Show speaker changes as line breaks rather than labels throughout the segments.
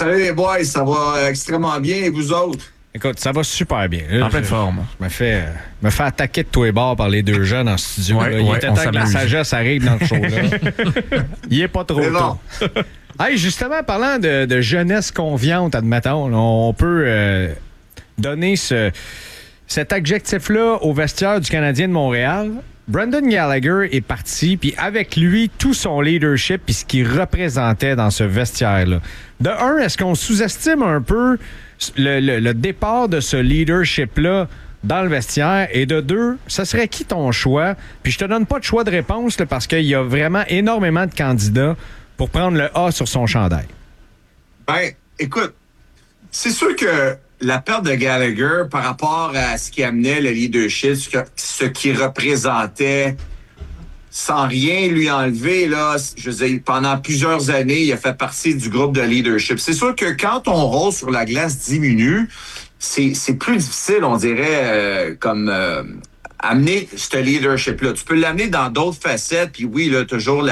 Salut les boys, ça va extrêmement bien et vous autres?
Écoute, ça va super bien. Là,
en pleine forme.
Je me fais attaquer de tous les bords par les deux jeunes en studio.
Ouais,
il était temps que la sagesse arrive dans le show. Là. Il est pas trop tôt. Hey, justement, parlant de jeunesse conviante, admettons, là, on peut donner cet adjectif-là au vestiaire du Canadien de Montréal. Brendan Gallagher est parti, puis avec lui, tout son leadership puis ce qu'il représentait dans ce vestiaire-là. De un, est-ce qu'on sous-estime un peu le départ de ce leadership-là dans le vestiaire? Et de deux, ce serait qui ton choix? Puis je te donne pas de choix de réponse là, parce qu'il y a vraiment énormément de candidats pour prendre le A sur son chandail.
Ben, écoute, c'est sûr que la perte de Gallagher par rapport à ce qui amenait le leadership, ce qu'il représentait, sans rien lui enlever, là, je veux dire, pendant plusieurs années, il a fait partie du groupe de leadership. C'est sûr que quand ton rôle sur la glace diminue, c'est plus difficile, on dirait, amener ce leadership-là. Tu peux l'amener dans d'autres facettes, puis oui, là, toujours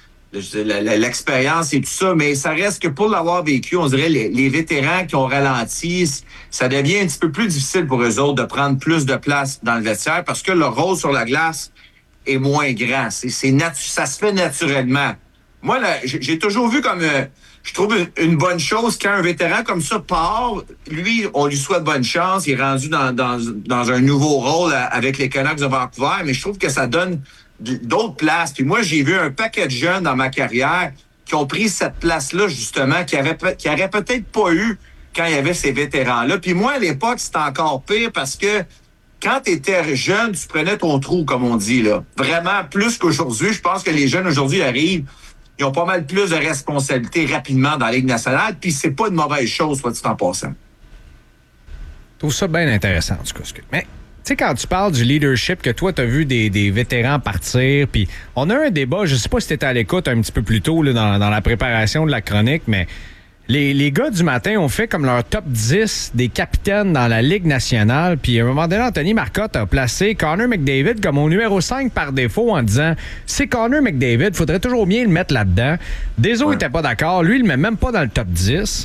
l'expérience et tout ça, mais ça reste que pour l'avoir vécu, on dirait les vétérans qui ont ralenti, ça devient un petit peu plus difficile pour eux autres de prendre plus de place dans le vestiaire parce que leur rôle sur la glace est moins grand. Ça se fait naturellement. Moi, là, j'ai toujours vu comme je trouve une bonne chose quand un vétéran comme ça part. Lui, on lui souhaite bonne chance. Il est rendu dans un nouveau rôle avec les Canucks de Vancouver, mais je trouve que ça donne d'autres places. Puis moi, j'ai vu un paquet de jeunes dans ma carrière qui ont pris cette place-là, justement, qui n'auraient peut-être pas eu quand il y avait ces vétérans-là. Puis moi, à l'époque, c'était encore pire parce que quand tu étais jeune, tu prenais ton trou, comme on dit, là. Vraiment, plus qu'aujourd'hui. Je pense que les jeunes, aujourd'hui, arrivent, ils ont pas mal plus de responsabilités rapidement dans la Ligue nationale, puis c'est pas une mauvaise chose, soit dit en passant.
Je trouve ça bien intéressant, en tout cas. Mais tu sais, quand tu parles du leadership, que toi, tu as vu des vétérans partir, puis on a un débat, je sais pas si tu étais à l'écoute un petit peu plus tôt là, dans la préparation de la chronique, mais les gars du matin ont fait comme leur top 10 des capitaines dans la Ligue nationale, puis à un moment donné, Anthony Marcotte a placé Connor McDavid comme au numéro 5 par défaut en disant « C'est Connor McDavid, faudrait toujours bien le mettre là-dedans. » Des autres n'étaient pas d'accord, lui, il le met même pas dans le top 10.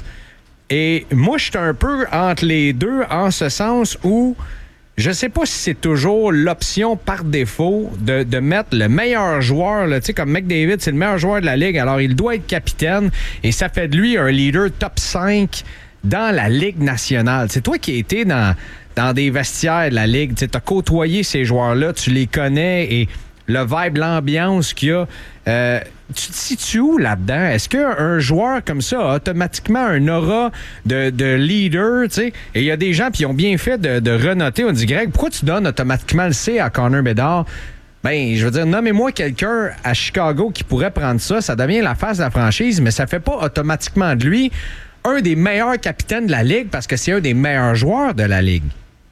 Et moi, je suis un peu entre les deux en ce sens où je sais pas si c'est toujours l'option par défaut de mettre le meilleur joueur, tu sais, comme McDavid, c'est le meilleur joueur de la Ligue, alors il doit être capitaine et ça fait de lui un leader top 5 dans la Ligue nationale. C'est toi qui as été dans des vestiaires de la Ligue, tu as côtoyé ces joueurs-là, tu les connais et le vibe, l'ambiance qu'il y a. Tu te situes où là-dedans? Est-ce qu'un joueur comme ça a automatiquement un aura de leader, tu sais? Et il y a des gens qui ont bien fait de renoter. On dit, Greg, pourquoi tu donnes automatiquement le C à Connor Bedard? Ben, je veux dire, nommez-moi quelqu'un à Chicago qui pourrait prendre ça. Ça devient la face de la franchise, mais ça fait pas automatiquement de lui un des meilleurs capitaines de la Ligue parce que c'est un des meilleurs joueurs de la Ligue.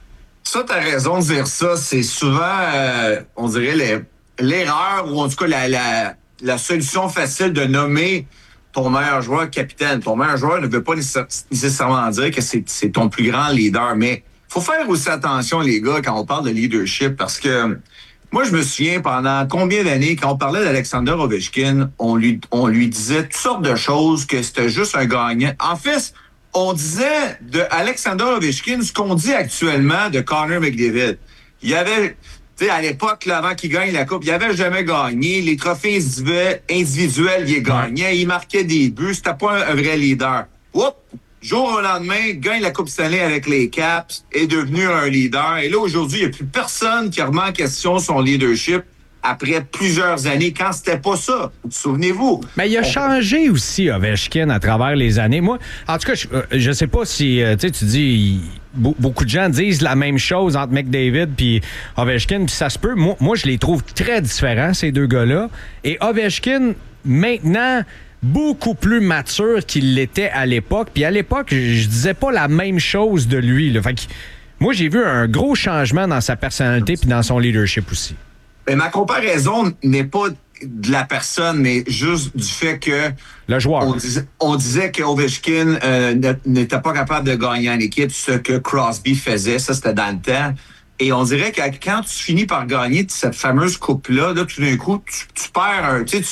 Ça, t'as raison de dire ça. C'est souvent, on dirait, l'erreur ou en tout cas la solution facile de nommer ton meilleur joueur capitaine. Ton meilleur joueur ne veut pas nécessairement dire que c'est ton plus grand leader, mais faut faire aussi attention, les gars, quand on parle de leadership, parce que moi, je me souviens pendant combien d'années, quand on parlait d'Alexander Ovechkin, on lui disait toutes sortes de choses, que c'était juste un gagnant. En fait, on disait de Alexander Ovechkin ce qu'on dit actuellement de Connor McDavid. Il y avait... Tu sais, à l'époque, là, avant qu'il gagne la Coupe, il n'avait jamais gagné. Les trophées individuels, il les gagnait. Il marquait des buts. C'était pas un vrai leader. Oups! Jour au lendemain, gagne la Coupe Stanley avec les Caps, est devenu un leader. Et là, aujourd'hui, il n'y a plus personne qui remet en question son leadership après plusieurs années, quand c'était pas ça. Souvenez-vous.
Mais il a changé aussi, Ovechkin, à travers les années. Moi, en tout cas, je sais pas si, tu dis... Beaucoup de gens disent la même chose entre McDavid puis Ovechkin, puis ça se peut. Moi, je les trouve très différents, ces deux gars-là. Et Ovechkin, maintenant, beaucoup plus mature qu'il l'était à l'époque. Puis à l'époque, je disais pas la même chose de lui, là. Fait que, moi, j'ai vu un gros changement dans sa personnalité puis dans son leadership aussi.
Mais ma comparaison n'est pas de la personne, mais juste du fait que
le joueur.
On disait que Ovechkin n'était pas capable de gagner en équipe, ce que Crosby faisait, ça c'était dans le temps. Et on dirait que quand tu finis par gagner cette fameuse coupe-là, là, tout d'un coup, tu perds tu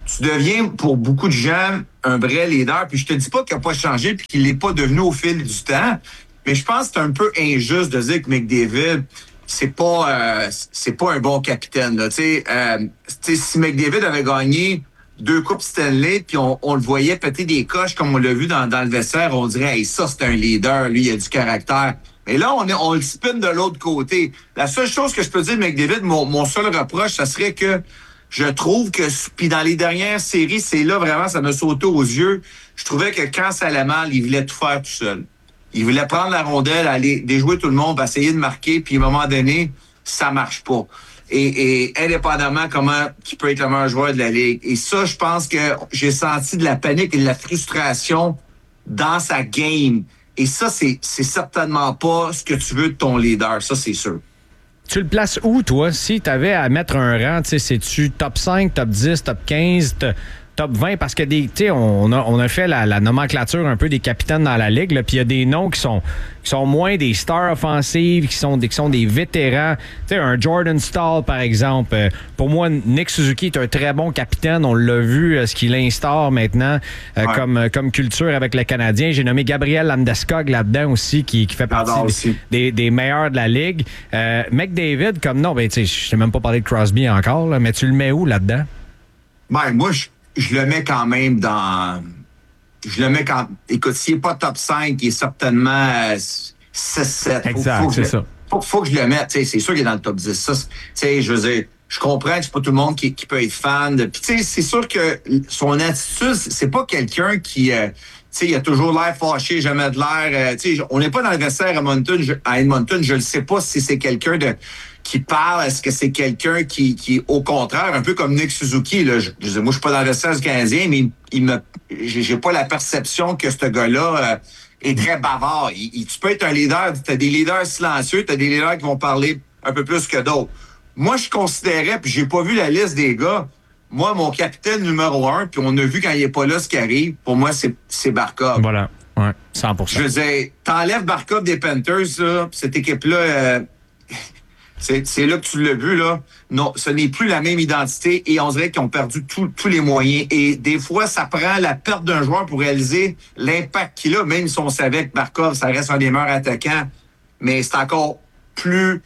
tu deviens, pour beaucoup de gens, un vrai leader. Puis je te dis pas qu'il n'a pas changé puis qu'il n'est pas devenu au fil du temps, mais je pense que c'est un peu injuste de dire que McDavid, c'est pas un bon capitaine. Là. Si McDavid avait gagné 2 coupes Stanley, puis on le voyait péter des coches comme on l'a vu dans le vestiaire, on dirait hey, ça, c'est un leader, lui, il a du caractère. Mais là, on le spin de l'autre côté. La seule chose que je peux dire de McDavid, mon seul reproche, ça serait que je trouve que, puis dans les dernières séries, c'est là vraiment, ça m'a sauté aux yeux. Je trouvais que quand ça allait mal, il voulait tout faire tout seul. Il voulait prendre la rondelle, aller déjouer tout le monde, essayer de marquer, puis à un moment donné, ça marche pas. Et indépendamment comment qui peut être le meilleur joueur de la Ligue. Et ça, je pense que j'ai senti de la panique et de la frustration dans sa game. Et ça, c'est certainement pas ce que tu veux de ton leader. Ça, c'est sûr.
Tu le places où, toi? Si tu avais à mettre un rang, c'est-tu top 5, top 10, top 15, top 20? Parce que on a fait la nomenclature un peu des capitaines dans la Ligue, puis il y a des noms qui sont moins des stars offensives, qui sont des vétérans. Tu sais, un Jordan Staal, par exemple. Pour moi, Nick Suzuki est un très bon capitaine. On l'a vu, ce qu'il instaure maintenant comme culture avec le Canadien. J'ai nommé Gabriel Landeskog là-dedans aussi, qui fait partie des meilleurs de la Ligue. McDavid, comme non, ben, tu sais, je t'ai même pas parlé de Crosby encore, là, mais tu le mets où là-dedans?
Ben, moi, je le mets quand même dans... Écoute, s'il n'est pas top 5, il est certainement 6-7.
Exact, c'est ça.
Faut que je le mette. C'est sûr qu'il est dans le top 10. Ça, je veux dire, je comprends que c'est pas tout le monde qui peut être fan. Puis, tu sais, c'est sûr que son attitude, c'est pas quelqu'un qui... il a toujours l'air fâché, jamais de l'air... on n'est pas dans le vestiaire à Edmonton. Je ne sais pas si c'est quelqu'un qui parle. Est-ce que c'est quelqu'un qui, au contraire, un peu comme Nick Suzuki, là, moi, je suis pas dans le vestiaire du Canadien, mais j'ai pas la perception que ce gars-là est très bavard. Tu peux être un leader, tu as des leaders silencieux, tu as des leaders qui vont parler un peu plus que d'autres. Moi, je considérais, puis j'ai pas vu la liste des gars, moi, mon capitaine numéro 1, puis on a vu quand il est pas là ce qui arrive, pour moi, c'est Barkov.
Voilà, ouais, 100%.
Je veux dire, t'enlèves Barkov des Panthers, là, cette équipe-là... C'est là que tu l'as vu, là. Non, ce n'est plus la même identité et on dirait qu'ils ont perdu tous les moyens. Et des fois, ça prend la perte d'un joueur pour réaliser l'impact qu'il a, même si on savait que Barkov, ça reste un des meilleurs attaquants. Mais c'est encore plus,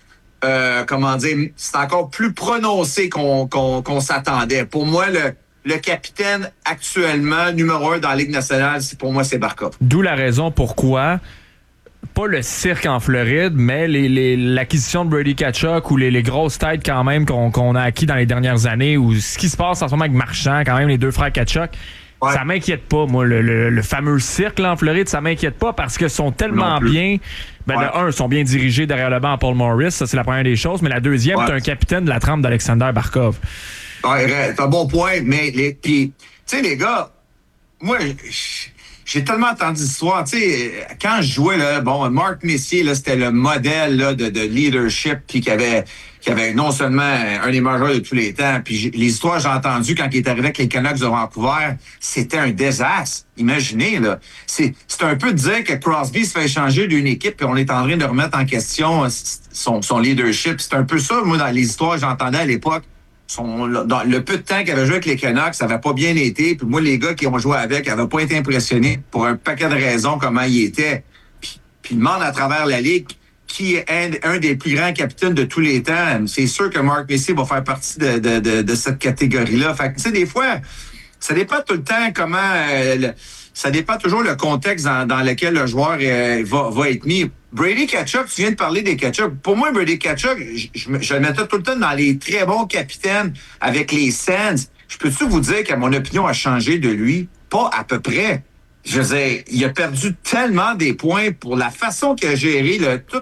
c'est encore plus prononcé qu'on s'attendait. Pour moi, le capitaine actuellement, numéro 1 dans la Ligue nationale, pour moi, c'est Barkov.
D'où la raison pourquoi... Pas le cirque en Floride, mais l'acquisition de Brady Tkachuk ou les grosses têtes quand même qu'on a acquis dans les dernières années, ou ce qui se passe en ce moment avec Marchand, quand même les 2 frères Tkachuk, ça m'inquiète pas. Moi, le fameux cirque là, en Floride, ça m'inquiète pas parce qu'ils sont tellement bien. De un, ils sont bien dirigés derrière le banc à Paul Maurice, ça c'est la première des choses, mais la deuxième, t'as un capitaine de la trempe d'Alexander Barkov.
Ouais, c'est un bon point, mais tu sais, les gars, moi... J'ai tellement entendu d'histoires. Tu sais, quand je jouais, là, Marc Messier, là, c'était le modèle là, de leadership, puis qui avait non seulement un des meilleurs joueurs de tous les temps, puis les histoires que j'ai entendues quand il est arrivé avec les Canucks de Vancouver, c'était un désastre. Imaginez, là. C'est un peu de dire que Crosby se fait échanger d'une équipe, puis on est en train de remettre en question son leadership. C'est un peu ça, moi, dans les histoires que j'entendais à l'époque. Dans le peu de temps qu'il avait joué avec les Canucks, ça n'avait pas bien été. Puis moi, les gars qui ont joué avec n'avaient pas été impressionnés pour un paquet de raisons comment il était. Puis le monde à travers la Ligue, qui est un des plus grands capitaines de tous les temps, c'est sûr que Marc Messier va faire partie de cette catégorie-là. Fait que, tu sais, des fois, ça dépend tout le temps comment... ça dépend toujours le contexte dans lequel le joueur va être mis. Brady Tkachuk, tu viens de parler des Tkachuk. Pour moi, Brady Tkachuk, je le mettais tout le temps dans les très bons capitaines avec les Sens. Je peux-tu vous dire que mon opinion a changé de lui? Pas à peu près. Je veux dire, il a perdu tellement des points pour la façon qu'il a géré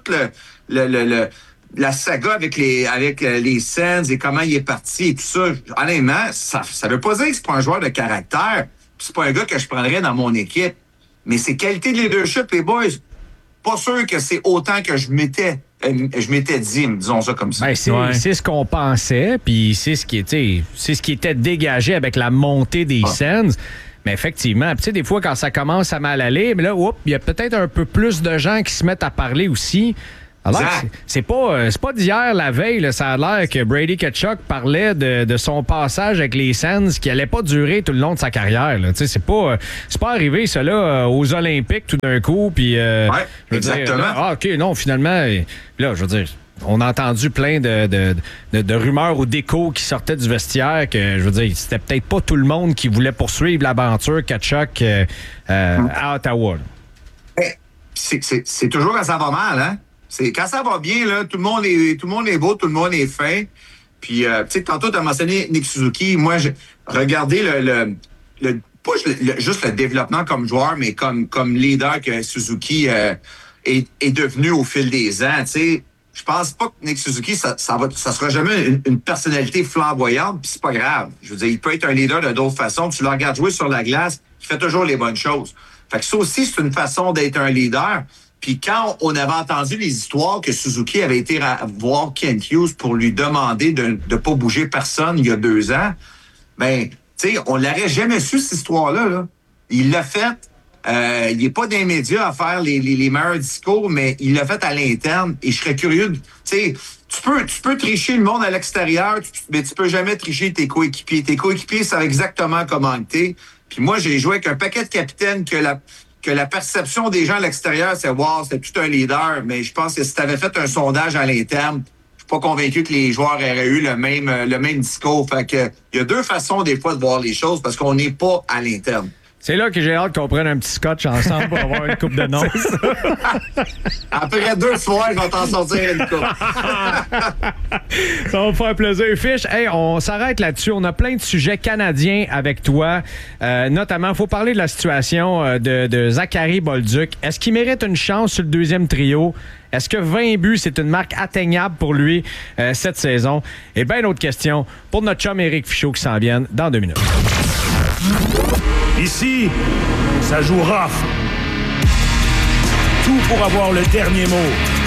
la saga avec les Sens et comment il est parti et tout ça. Honnêtement, ça veut pas dire que c'est pas un joueur de caractère. C'est pas un gars que je prendrais dans mon équipe. Mais ses qualités de leadership, les boys, pas sûr que c'est autant que je m'étais dit, disons ça comme ça.
Ben, c'est ce qu'on pensait, puis c'est ce qui était dégagé avec la montée des Sens. Mais effectivement, tu sais, des fois, quand ça commence à mal aller, mais là, il y a peut-être un peu plus de gens qui se mettent à parler aussi. Alors, c'est pas d'hier la veille, là, ça a l'air que Brady Tkachuk parlait de son passage avec les Sens qui allait pas durer tout le long de sa carrière. Là. C'est pas arrivé, ça, là, aux Olympiques tout d'un coup. Puis,
exactement.
Là, OK, non, finalement, là, je veux dire, on a entendu plein de rumeurs ou d'échos qui sortaient du vestiaire que, je veux dire, c'était peut-être pas tout le monde qui voulait poursuivre l'aventure Tkachuk à Ottawa.
C'est toujours quand ça va mal, hein? Quand ça va bien, là, tout le monde est beau, tout le monde est fin. Puis, tu sais, tantôt, tu as mentionné Nick Suzuki. Moi, regardez pas juste le développement comme joueur, mais comme leader que Suzuki est devenu au fil des ans. Tu sais, je pense pas que Nick Suzuki, ça sera jamais une personnalité flamboyante, puis c'est pas grave. Je veux dire, il peut être un leader de d'autres façons. Tu le regardes jouer sur la glace, il fait toujours les bonnes choses. Fait que ça aussi, c'est une façon d'être un leader. Puis quand on avait entendu les histoires que Suzuki avait été voir Kent Hughes pour lui demander de ne pas bouger personne il y a 2 ans, ben, tu sais, on l'aurait jamais su, cette histoire-là. Là. Il l'a fait. Il n'est pas dans les médias à faire les meilleurs discours, mais il l'a fait à l'interne. Et je serais curieux. Tu sais, tu peux tricher le monde à l'extérieur, mais tu peux jamais tricher tes coéquipiers. Tes coéquipiers savent exactement comment t'es. Puis moi, j'ai joué avec un paquet de capitaines que la perception des gens à l'extérieur, c'est « wow, c'est tout un leader ». Mais je pense que si tu avais fait un sondage à l'interne, je suis pas convaincu que les joueurs auraient eu le même discours. Fait que il y a 2 façons des fois de voir les choses parce qu'on n'est pas à l'interne.
C'est là que j'ai hâte qu'on prenne un petit scotch ensemble pour avoir une coupe de noms.
Après 2 soirs, je vais t'en sortir une coupe.
Ça va me faire plaisir. Fish, hey, on s'arrête là-dessus. On a plein de sujets canadiens avec toi. Notamment, il faut parler de la situation de Zachary Bolduc. Est-ce qu'il mérite une chance sur le 2e trio? Est-ce que 20 buts, c'est une marque atteignable pour lui cette saison? Et bien d'autres questions pour notre chum Éric Fichaud qui s'en viennent dans 2 minutes.
Ici, ça joue rough. Tout pour avoir le dernier mot.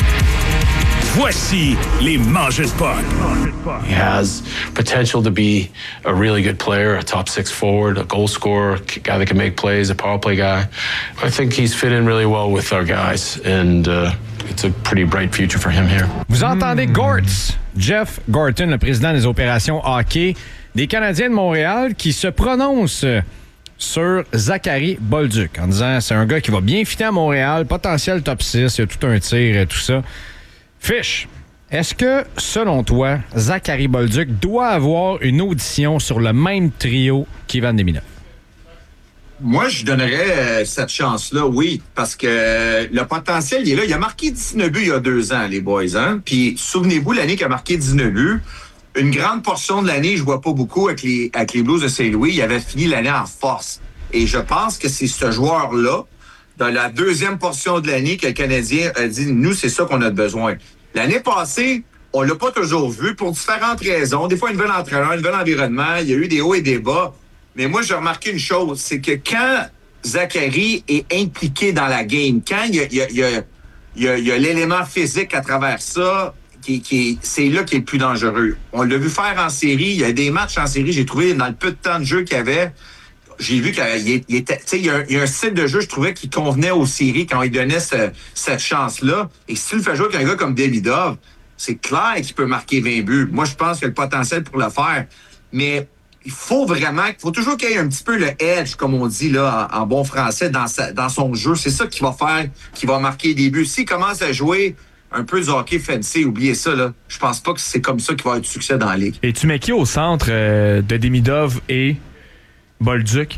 Voici les mangeurs de puck.
He has potential to be a really good player, a top 6 forward, a goal scorer, a guy that can make plays, a power play guy. I think he's fit in really well with our guys, and it's a pretty bright future for him here.
Vous entendez Gortz, Jeff Gorton, le président des opérations hockey des Canadiens de Montréal, qui se prononce sur Zachary Bolduc en disant c'est un gars qui va bien fitter à Montréal, potentiel top 6, il y a tout un tir et tout ça. Fish, est-ce que, selon toi, Zachary Bolduc doit avoir une audition sur le même trio qu'Ivan Demidov?
Moi, je donnerais cette chance-là, oui, parce que le potentiel, il est là. Il a marqué 19 buts il y a 2 ans, les boys. Hein? Puis, souvenez-vous, l'année qu'il a marqué 19 buts, une grande portion de l'année, je vois pas beaucoup avec les Blues de Saint-Louis, il avait fini l'année en force. Et je pense que c'est ce joueur-là, dans la 2e portion de l'année, que le Canadien a dit, nous, c'est ça qu'on a besoin. L'année passée, on l'a pas toujours vu pour différentes raisons. Des fois, un nouvel entraîneur, un nouvel environnement, il y a eu des hauts et des bas. Mais moi, j'ai remarqué une chose, c'est que quand Zachary est impliqué dans la game, quand il y a l'élément physique à travers ça, c'est là qui est le plus dangereux. On l'a vu faire en série. Il y a des matchs en série, j'ai trouvé, dans le peu de temps de jeu qu'il y avait, j'ai vu qu'il était, tu sais, il y a un style de jeu, je trouvais, qui convenait aux séries quand il donnait cette chance-là. Et si tu le fais jouer avec un gars comme Demidov, c'est clair qu'il peut marquer 20 buts. Moi, je pense qu'il a le potentiel pour le faire. Mais il faut toujours qu'il y ait un petit peu le edge, comme on dit là en bon français, dans son jeu. C'est ça qui va faire, qui va marquer des buts. S'il commence à jouer un peu de hockey fancy, oubliez ça, là. Je pense pas que c'est comme ça qu'il va avoir du succès dans la ligue.
Et tu mets qui au centre de Demidov et Bolduc?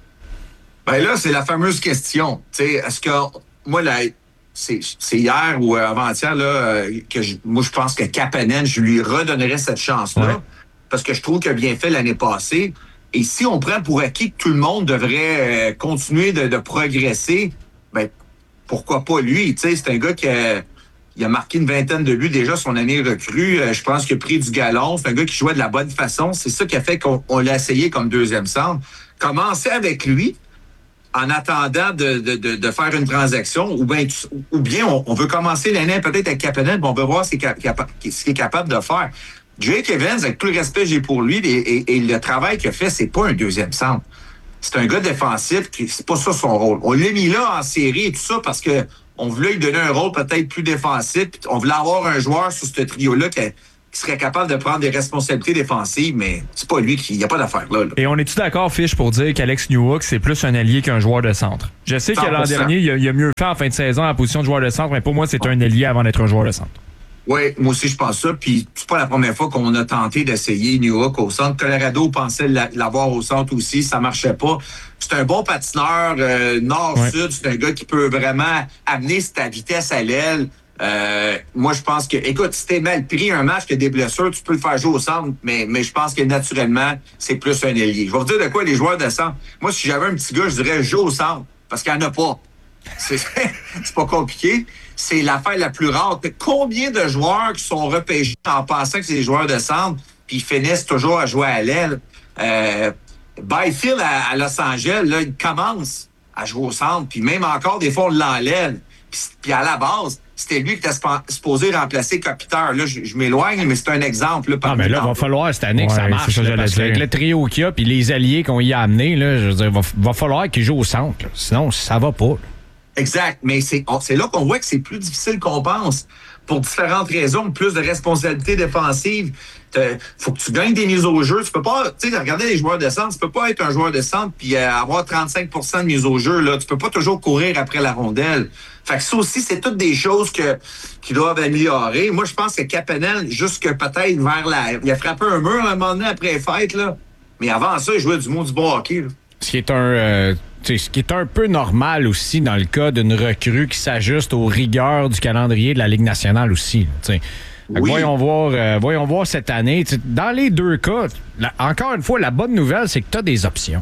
Ben là, c'est la fameuse question. Tu sais, est-ce que moi, là, c'est hier ou avant-hier là, moi, je pense que Kapanen, je lui redonnerais cette chance-là. Ouais. Parce que je trouve qu'il a bien fait l'année passée. Et si on prend pour acquis que tout le monde devrait continuer de progresser, ben pourquoi pas lui? Tu sais, c'est un gars qui a marqué une 20aine de buts déjà son année recrue. Je pense qu'il a pris du galon. C'est un gars qui jouait de la bonne façon. C'est ça qui a fait qu'on l'a essayé comme 2e centre. Commencer avec lui en attendant de faire une transaction, ou bien on veut commencer l'année peut-être avec Kapanen, on veut voir ce qu'il est capable de faire. Jake Evans, avec tout le respect que j'ai pour lui, et le travail qu'il a fait, c'est pas un 2e centre. C'est un gars défensif, c'est pas ça son rôle. On l'a mis là en série et tout ça parce que on voulait lui donner un rôle peut-être plus défensif. Puis on voulait avoir un joueur sur ce trio-là qui serait capable de prendre des responsabilités défensives, mais c'est pas lui qui... Il n'y a pas d'affaire là.
Et on est-tu d'accord, Fish, pour dire qu'Alex Newhook, c'est plus un allié qu'un joueur de centre? Je sais que l'an dernier, il a mieux fait en fin de saison en position de joueur de centre, mais pour moi, c'est un allié avant d'être un joueur de centre.
Oui, moi aussi, je pense ça. Puis c'est pas la première fois qu'on a tenté d'essayer Newhook au centre. Colorado pensait l'avoir au centre aussi. Ça marchait pas. C'est un bon patineur nord-sud. C'est un gars qui peut vraiment amener sa vitesse à l'aile. Moi, je pense que, écoute, si t'es mal pris un match, que des blessures, tu peux le faire jouer au centre, mais je pense que naturellement, c'est plus un ailier. Je vais vous dire de quoi les joueurs de centre. Moi, si j'avais un petit gars, je dirais joue au centre, parce qu'il n'y en a pas. C'est pas compliqué. C'est l'affaire la plus rare. Combien de joueurs qui sont repêchés en pensant que c'est des joueurs de centre, puis ils finissent toujours à jouer à l'aile? Byfield à Los Angeles, là, il commence à jouer au centre, puis même encore, des fois, on l'enlève. Puis à la base, c'était lui qui était supposé remplacer Kopitar. Là, je m'éloigne, mais c'est un exemple. Là,
non, mais là, il va falloir cette année que ça marche. Là, parce qu'avec le trio qu'il y a puis les alliés qu'on y a amenés, là, je veux dire, va falloir qu'ils jouent au centre. Là. Sinon, ça va pas. Là.
Exact. Mais c'est là qu'on voit que c'est plus difficile qu'on pense. Pour différentes raisons, plus de responsabilités défensives. Faut que tu gagnes des mises au jeu. Tu peux pas, tu sais, regarder les joueurs de centre, tu peux pas être un joueur de centre puis avoir 35% de mise au jeu. Là. Tu peux pas toujours courir après la rondelle. Fait que ça aussi, c'est toutes des choses qui doivent améliorer. Moi, je pense que Kapanen, jusque peut-être vers il a frappé un mur à un moment donné après les fêtes, là. Mais avant ça, il jouait du bon hockey, là.
Ce qui est un peu normal aussi dans le cas d'une recrue qui s'ajuste aux rigueurs du calendrier de la Ligue nationale aussi. Oui. Voyons voir cette année. Dans les deux cas, encore une fois, la bonne nouvelle, c'est que tu as des options.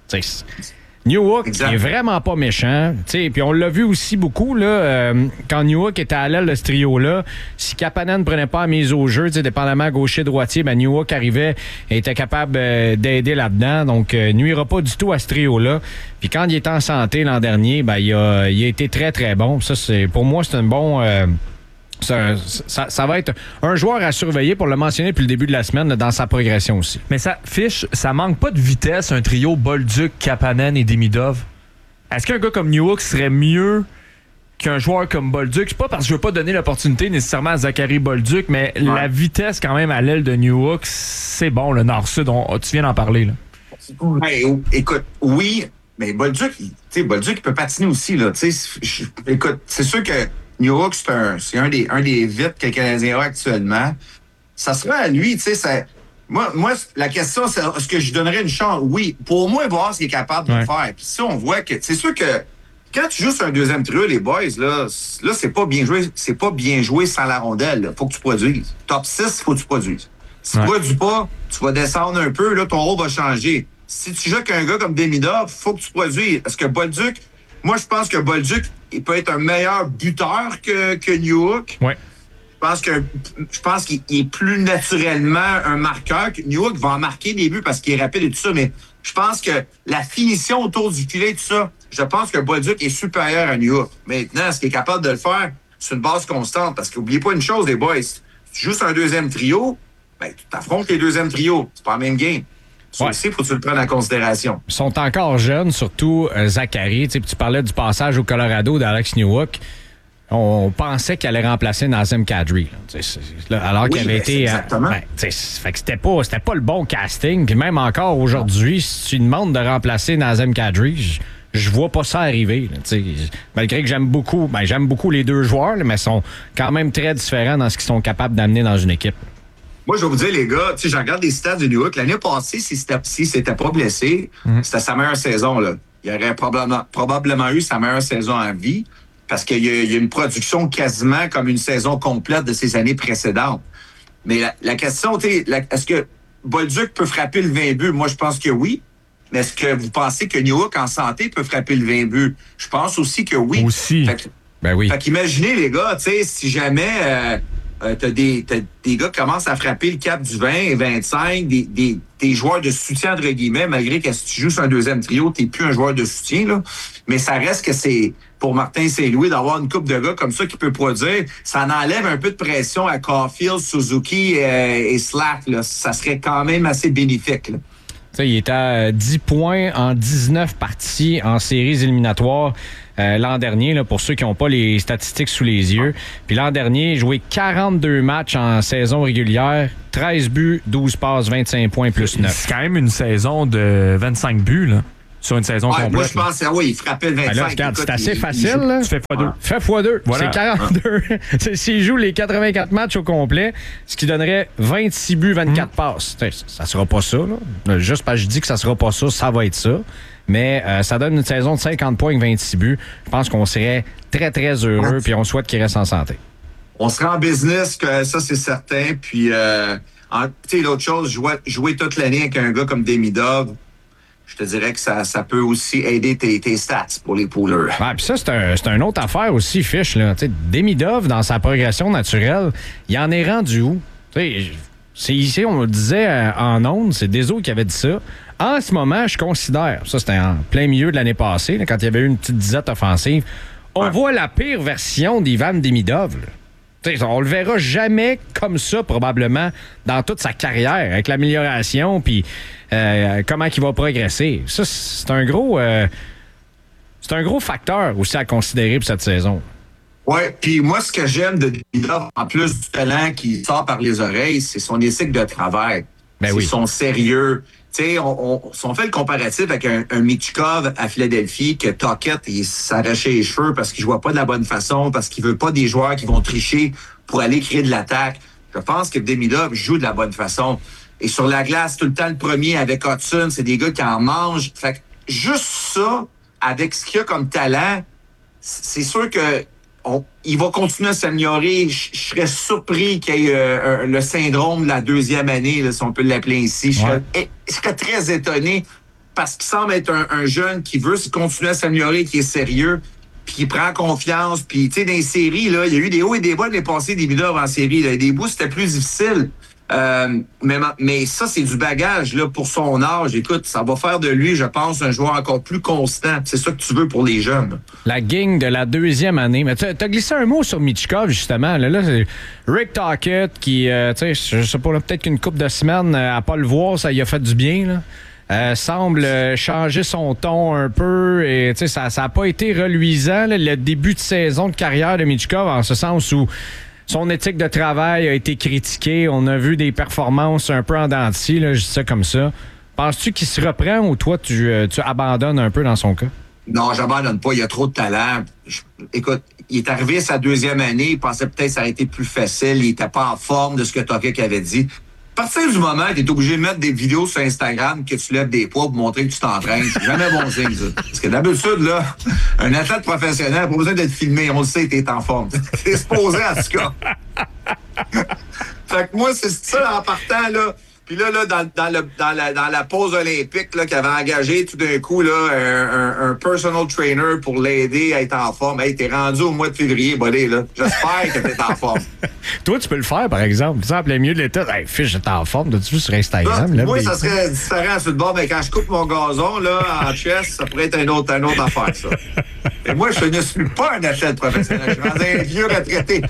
Newhook est vraiment pas méchant. Puis on l'a vu aussi beaucoup là, quand Newhook était à l'aile de ce trio-là. Si Kapanen ne prenait pas la mise au jeu, dépendamment gaucher-droitier, ben Newhook arrivait et était capable d'aider là-dedans. Donc, nuira pas du tout à ce trio-là. Puis quand il est en santé l'an dernier, ben il a été très, très bon. Ça, pour moi, c'est un bon... Ça va être un joueur à surveiller, pour le mentionner depuis le début de la semaine, dans sa progression aussi.
Mais ça manque pas de vitesse, un trio Bolduc, Kapanen et Demidov. Est-ce qu'un gars comme Newhook serait mieux qu'un joueur comme Bolduc? C'est pas parce que je veux pas donner l'opportunité nécessairement à Zachary Bolduc, mais la vitesse quand même à l'aile de Newhook, c'est bon, le nord-sud, tu viens d'en parler. Là.
Ben, écoute, oui, mais Bolduc, il peut patiner aussi. Là, écoute, c'est sûr que Newhook, c'est un des vites que le Canadien a actuellement. Ça serait à lui, tu sais, moi, la question, c'est est-ce que je lui donnerais une chance? Oui. Pour moi, voir ce qu'il est capable de faire. Puis ça, on voit que c'est sûr que quand tu joues sur un deuxième trio, les boys, là c'est pas bien joué. C'est pas bien joué sans la rondelle. Là. Faut que tu produises. Top 6, faut que tu produises. Si tu produis pas, tu vas descendre un peu, là, ton rôle va changer. Si tu joues avec un gars comme Demidov, faut que tu produises. Est-ce que Bolduc, moi, je pense que Bolduc, il peut être un meilleur buteur que Newhook.
Oui.
Je pense qu'il est plus naturellement un marqueur. Newhook va en marquer des buts parce qu'il est rapide et tout ça, mais je pense que la finition autour du filet, tout ça, je pense que Bolduc est supérieur à Newhook. Maintenant, est-ce qu'il est capable de le faire? C'est une base constante, parce qu'oubliez pas une chose, les boys. Si tu joues sur un deuxième trio, ben, tu t'affrontes les deuxièmes trios. C'est pas la même game. Ça aussi, il faut que tu le prennes en considération.
Ils sont encore jeunes, surtout Zachary. Tu parlais du passage au Colorado d'Alex Newhook. On pensait qu'il allait remplacer Nazem Kadri. Alors qu'il avait été...
Exactement.
Fait que c'était pas le bon casting. Puis même encore aujourd'hui, si tu demandes de remplacer Nazem Kadri, je vois pas ça arriver. Malgré que j'aime beaucoup les deux joueurs, mais ils sont quand même très différents dans ce qu'ils sont capables d'amener dans une équipe.
Moi, je vais vous dire, les gars, je regarde les stats de Newhook. L'année passée, s'il s'était pas blessé, c'était sa meilleure saison. Là. Il aurait probablement eu sa meilleure saison en vie parce qu'il y a une production quasiment comme une saison complète de ses années précédentes. Mais la question, est-ce que Bolduc peut frapper le 20 buts? Moi, je pense que oui. Mais est-ce que vous pensez que Newhook, en santé, peut frapper le 20 buts? Je pense aussi que oui.
Aussi.
Ben oui.
Fait qu'imaginez, les gars, si jamais... t'as des gars qui commencent à frapper le cap du 20 et 25, des joueurs de soutien, entre guillemets, malgré que si tu joues sur un deuxième trio, t'es plus un joueur de soutien, là. Mais ça reste que c'est, pour Martin Saint-Louis, d'avoir une couple de gars comme ça qui peut produire, ça en enlève un peu de pression à Caulfield, Suzuki et Slack, là. Ça serait quand même assez bénéfique, là.
Il était à 10 points en 19 parties en séries éliminatoires l'an dernier, là, pour ceux qui n'ont pas les statistiques sous les yeux. Puis l'an dernier, joué 42 matchs en saison régulière, 13 buts, 12 passes, 25 points plus 9.
C'est quand même une saison de 25 buts, là. Sur une saison complète.
Moi, je pense il frappait le 25.
Là, regarde, c'est assez facile. Là.
Tu fais x2.
Fais x2.
Voilà.
C'est 42. S'il joue les 84 matchs au complet, ce qui donnerait 26 buts, 24 passes. Ça sera pas ça. Là. Juste parce que je dis que ça sera pas ça, ça va être ça. Mais ça donne une saison de 50 points avec 26 buts. Je pense qu'on serait très, très heureux puis on souhaite qu'il reste en santé.
On sera en business, que ça, c'est certain. Puis, l'autre chose, jouer toute l'année avec un gars comme Demidov, je te dirais que ça peut aussi aider tes stats pour les poolers.
Ouais, puis ça, c'est une autre affaire aussi, Fish. Demidov, dans sa progression naturelle, il en est rendu où? C'est ici, on le disait en ondes, c'est Deso qui avait dit ça. En ce moment, je considère, ça c'était en plein milieu de l'année passée, là, quand il y avait eu une petite disette offensive, on voit la pire version d'Ivan Demidov. On le verra jamais comme ça, probablement, dans toute sa carrière, avec l'amélioration, puis comment il va progresser. Ça, c'est un gros facteur aussi à considérer pour cette saison.
Oui, puis moi, ce que j'aime de Demidov, en plus du talent qui sort par les oreilles, c'est son éthique de travail. C'est son sérieux. Tu sais, si on fait le comparatif avec un Michkov à Philadelphie, que Tocchet, il s'arrachait les cheveux parce qu'il jouait pas de la bonne façon, parce qu'il veut pas des joueurs qui vont tricher pour aller créer de l'attaque. Je pense que Demidov joue de la bonne façon. Et sur la glace, tout le temps le premier avec Hudson, c'est des gars qui en mangent. Fait que juste ça, avec ce qu'il y a comme talent, c'est sûr que il va continuer à s'améliorer. Je serais surpris qu'il y ait le syndrome de la deuxième année, là, si on peut l'appeler ainsi. Je serais très étonné parce qu'il semble être un jeune qui veut continuer à s'améliorer, qui est sérieux, puis qui prend confiance. Puis, tu sais, dans les séries, là, il y a eu des hauts et des bas de les passés des Demidov en série. Là. Des bouts, c'était plus difficile. Mais ça, c'est du bagage là pour son âge. Écoute, ça va faire de lui, je pense, un joueur encore plus constant. C'est ça que tu veux pour les jeunes.
La gang de la deuxième année. Mais t'as glissé un mot sur Michkov, justement. Là c'est Rick Tocchet qui, tu sais, je sais pas, peut-être qu'une couple de semaines à pas le voir, ça lui a fait du bien, là. Semble changer son ton un peu et ça n'a pas été reluisant là, le début de saison de carrière de Michkov, en ce sens où son éthique de travail a été critiquée. On a vu des performances un peu en dents de scie, là, je dis ça comme ça. Penses-tu qu'il se reprend ou toi, tu abandonnes un peu dans son cas?
Non, j'abandonne pas. Il a trop de talent. Écoute, il est arrivé sa deuxième année. Il pensait peut-être que ça aurait été plus facile. Il n'était pas en forme de ce que Tocchet avait dit. À partir du moment où tu es obligé de mettre des vidéos sur Instagram que tu lèves des poids pour montrer que tu t'entraînes, c'est jamais bon signe, ça. Parce que d'habitude, là, un athlète professionnel n'a pas besoin d'être filmé. On le sait, t'es en forme. T'es supposé à ce cas. Fait que moi, c'est ça en partant, là. Puis là, dans la pause olympique, là, qu'il avait engagé tout d'un coup, là, un personal trainer pour l'aider à être en forme. Hey, t'es rendu au mois de février, buddy, là. J'espère que t'es en forme.
Toi, tu peux le faire, par exemple. Tu sais, en plein milieu de l'état, hey, fiche, j'étais en forme. T'as-tu vu sur Instagram? Là,
moi, ça serait différent sur le bord, mais quand je coupe mon gazon, là, en chest, ça pourrait être une autre affaire, ça. Et moi, je ne suis pas un athlète professionnel. Je suis rendu un vieux retraité.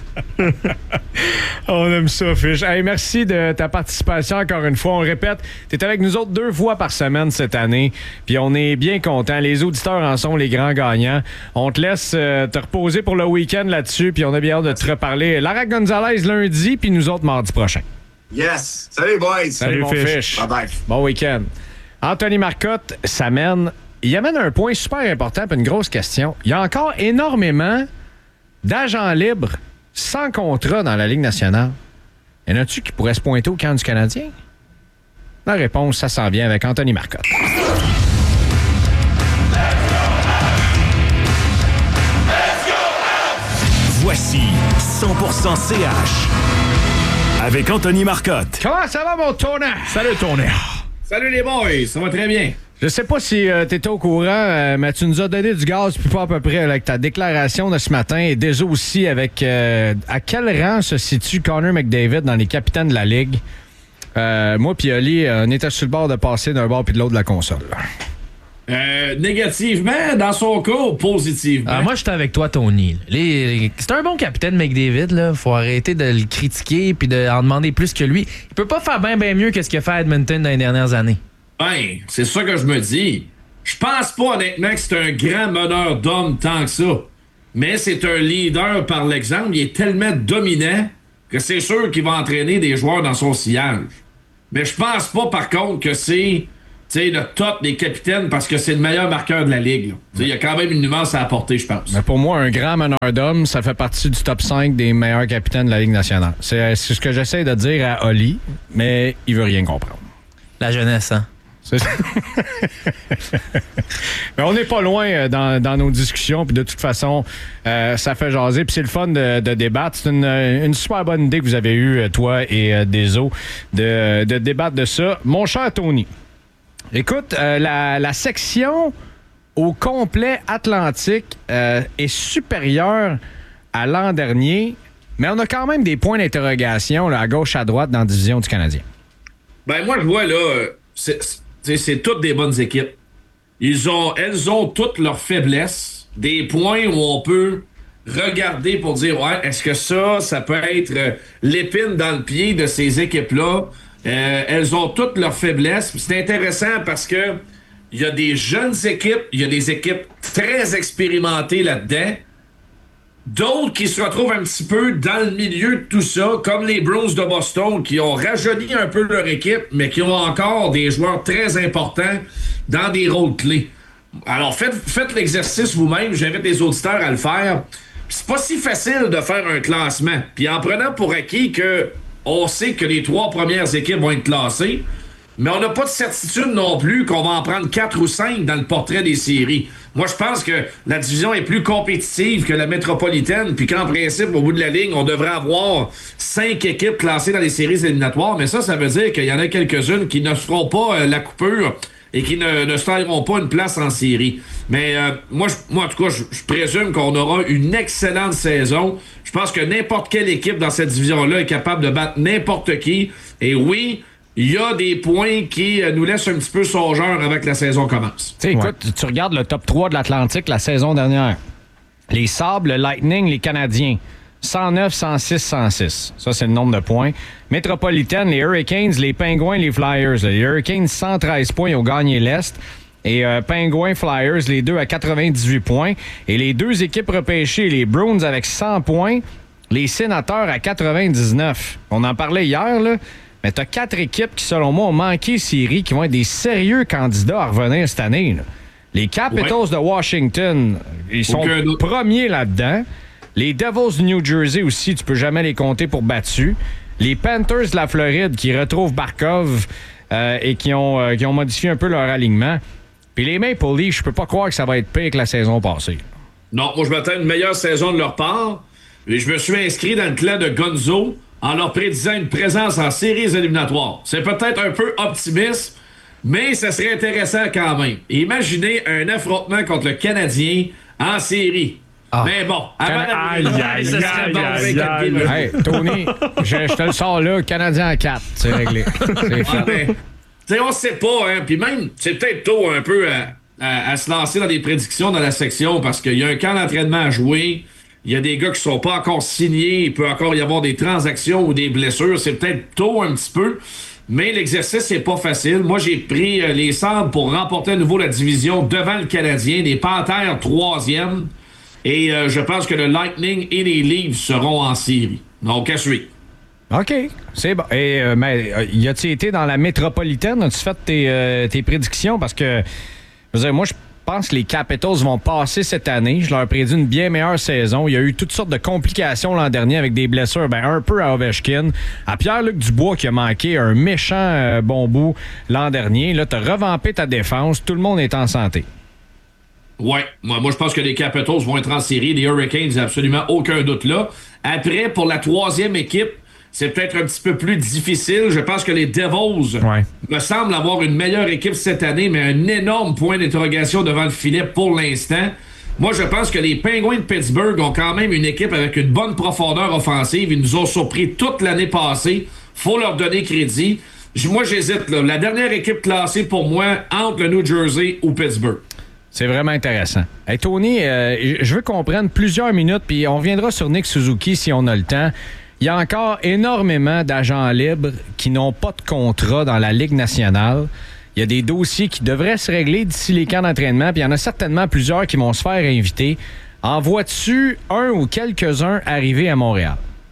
On aime ça, Fiche. Hey, merci de ta participation encore une fois. On répète, tu es avec nous autres 2 fois par semaine cette année. Puis on est bien contents. Les auditeurs en sont les grands gagnants. On te laisse te reposer pour le week-end là-dessus. Puis on a bien hâte de te reparler. Lara Gonzalez lundi, puis nous autres mardi prochain.
Yes. Salut, boys.
Salut mon Fiche.
Bye-bye.
Bon week-end. Anthony Marcotte il amène un point super important puis une grosse question. Il y a encore énormément d'agents libres sans contrat dans la Ligue nationale. Y en a-tu qui pourraient se pointer au camp du Canadien? La réponse, ça s'en vient avec Anthony Marcotte.
Voici 100% CH avec Anthony Marcotte.
Comment ça va, mon tournant?
Salut, tourneur.
Salut les boys, ça va très bien.
Je sais pas si t'étais au courant, mais tu nous as donné du gaz, puis pas à peu près, avec ta déclaration de ce matin, et déjà aussi avec à quel rang se situe Connor McDavid dans les capitaines de la Ligue. Moi puis Ali, on était sur le bord de passer d'un bord puis de l'autre de la console.
Négativement, dans son cas, ou positivement?
Moi, j'étais avec toi, Tony. C'est un bon capitaine, McDavid. Là. Faut arrêter de le critiquer puis d'en demander plus que lui. Il peut pas faire bien mieux que ce qu'il a fait à Edmonton dans les dernières années.
Ben, c'est ça que je me dis. Je pense pas honnêtement que c'est un grand meneur d'hommes tant que ça. Mais c'est un leader par l'exemple. Il est tellement dominant que c'est sûr qu'il va entraîner des joueurs dans son sillage. Mais je pense pas, par contre, que c'est le top des capitaines parce que c'est le meilleur marqueur de la Ligue. Il y a quand même une nuance à apporter, je pense.
Mais pour moi, un grand meneur d'hommes, ça fait partie du top 5 des meilleurs capitaines de la Ligue nationale. C'est ce que j'essaie de dire à Oli, mais il veut rien comprendre.
La jeunesse, hein?
C'est ça. Mais on n'est pas loin dans nos discussions, puis de toute façon, ça fait jaser, puis c'est le fun de débattre. C'est une super bonne idée que vous avez eue, toi et Deso, de débattre de ça. Mon cher Tony, écoute, la section au complet Atlantique est supérieure à l'an dernier, mais on a quand même des points d'interrogation là, à gauche, à droite dans la division du Canadien.
Ben moi, je vois là, c'est toutes des bonnes équipes. Elles ont toutes leurs faiblesses, des points où on peut regarder pour dire, ouais, est-ce que ça peut être l'épine dans le pied de ces équipes-là? Elles ont toutes leurs faiblesses. C'est intéressant parce que il y a des jeunes équipes, il y a des équipes très expérimentées là-dedans. D'autres qui se retrouvent un petit peu dans le milieu de tout ça, comme les Bruins de Boston, qui ont rajeuni un peu leur équipe, mais qui ont encore des joueurs très importants dans des rôles clés. Alors, faites l'exercice vous-même. J'invite les auditeurs à le faire. C'est pas si facile de faire un classement. Puis en prenant pour acquis que on sait que les 3 premières équipes vont être classées, mais on n'a pas de certitude non plus qu'on va en prendre 4 ou 5 dans le portrait des séries. Moi, je pense que la division est plus compétitive que la métropolitaine, puis qu'en principe, au bout de la ligne, on devrait avoir 5 équipes classées dans les séries éliminatoires, mais ça veut dire qu'il y en a quelques-unes qui ne feront pas la coupure et qui ne se tailleront pas une place en série. Mais moi, en tout cas, je présume qu'on aura une excellente saison. Je pense que n'importe quelle équipe dans cette division-là est capable de battre n'importe qui. Et oui, il y a des points qui nous laissent un petit peu songeurs avant que la saison commence.
Tu sais, écoute, tu regardes le top 3 de l'Atlantique la saison dernière. Les Sabres, le Lightning, les Canadiens. 109, 106, 106. Ça, c'est le nombre de points. Métropolitaine, les Hurricanes, les Penguins, les Flyers. Les Hurricanes, 113 points, ils ont gagné l'Est. Et Penguins, Flyers, les deux à 98 points. Et les deux équipes repêchées, les Bruins avec 100 points, les Sénateurs à 99. On en parlait hier, là. Mais t'as 4 équipes qui, selon moi, ont manqué série, qui vont être des sérieux candidats à revenir cette année. Là. Les Capitals de Washington, ils sont premiers là-dedans. Les Devils de New Jersey aussi, tu peux jamais les compter pour battus. Les Panthers de la Floride qui retrouvent Barkov et qui ont modifié un peu leur alignement. Puis les Maple Leafs, je peux pas croire que ça va être pire que la saison passée.
Non, moi je m'attends à une meilleure saison de leur part. Et je me suis inscrit dans le clan de Gonzo en leur prédisant une présence en séries éliminatoires. C'est peut-être un peu optimiste, mais ça serait intéressant quand même. Imaginez un affrontement contre le Canadien en série. Ah. Mais bon, avant
Hey, Tony, je te le sors là, Canadien à 4, c'est réglé. C'est fait.
On sait pas, hein. Puis même, c'est peut-être tôt un peu à se lancer dans des prédictions dans la section parce qu'il y a un camp d'entraînement à jouer. Il y a des gars qui sont pas encore signés. Il peut encore y avoir des transactions ou des blessures. C'est peut-être tôt un petit peu. Mais l'exercice, c'est pas facile. Moi, j'ai pris les Sabres pour remporter à nouveau la division devant le Canadien. Les Panthers, 3e. Et je pense que le Lightning et les Leafs seront en série. Donc, à suivre.
OK, c'est bon. Et y a-tu été dans la métropolitaine? As-tu fait tes prédictions? Parce que, je veux dire, moi, je pense que les Capitals vont passer cette année. Je leur prédis une bien meilleure saison. Il y a eu toutes sortes de complications l'an dernier avec des blessures, un peu à Ovechkin. À Pierre-Luc Dubois qui a manqué un méchant bon bout l'an dernier. Là, t'as revampé ta défense. Tout le monde est en santé.
Ouais, moi je pense que les Capitals vont être en série. Les Hurricanes, il n'y a absolument aucun doute là. Après, pour la 3e équipe, c'est peut-être un petit peu plus difficile. Je pense que les Devils me semblent avoir une meilleure équipe cette année, mais un énorme point d'interrogation devant le filet pour l'instant. Moi, je pense que les Penguins de Pittsburgh ont quand même une équipe avec une bonne profondeur offensive. Ils nous ont surpris toute l'année passée. Faut leur donner crédit. Moi, j'hésite. Là. La dernière équipe classée pour moi entre le New Jersey ou Pittsburgh.
C'est vraiment intéressant. Hey, Tony, je veux qu'on prenne plusieurs minutes, puis on reviendra sur Nick Suzuki si on a le temps. Il y a encore énormément d'agents libres qui n'ont pas de contrat dans la Ligue nationale. Il y a des dossiers qui devraient se régler d'ici les camps d'entraînement, puis il y en a certainement plusieurs qui vont se faire inviter. En vois-tu un ou quelques-uns arriver à Montréal?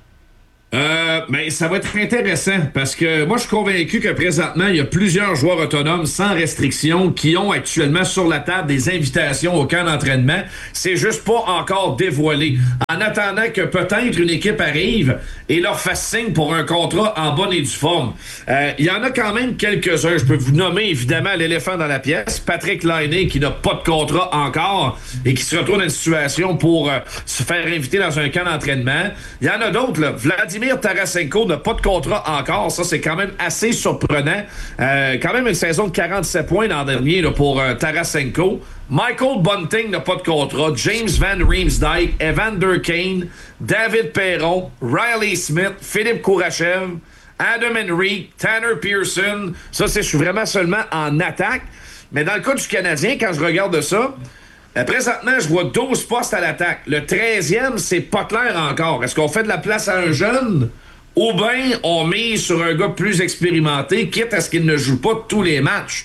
Mais ça va être intéressant parce que moi, je suis convaincu que présentement, il y a plusieurs joueurs autonomes sans restriction qui ont actuellement sur la table des invitations au camp d'entraînement. C'est juste pas encore dévoilé. En attendant que peut-être une équipe arrive et leur fasse signe pour un contrat en bonne et due forme. Il y en a quand même quelques-uns. Je peux vous nommer évidemment l'éléphant dans la pièce, Patrick Laine qui n'a pas de contrat encore et qui se retrouve dans une situation pour se faire inviter dans un camp d'entraînement. Il y en a d'autres, là. Vladimir Tarasenko n'a pas de contrat encore. Ça, c'est quand même assez surprenant. Quand même une saison de 47 points l'an dernier là, pour Tarasenko. Michael Bunting n'a pas de contrat. James Van Riemsdyk, Evander Kane, David Perron, Riley Smith, Philippe Kourachev, Adam Henry, Tanner Pearson. Ça, je suis vraiment seulement en attaque. Mais dans le cas du Canadien, quand je regarde ça, présentement, je vois 12 postes à l'attaque. Le 13e, c'est pas clair encore. Est-ce qu'on fait de la place à un jeune ou bien on mise sur un gars plus expérimenté, quitte à ce qu'il ne joue pas tous les matchs?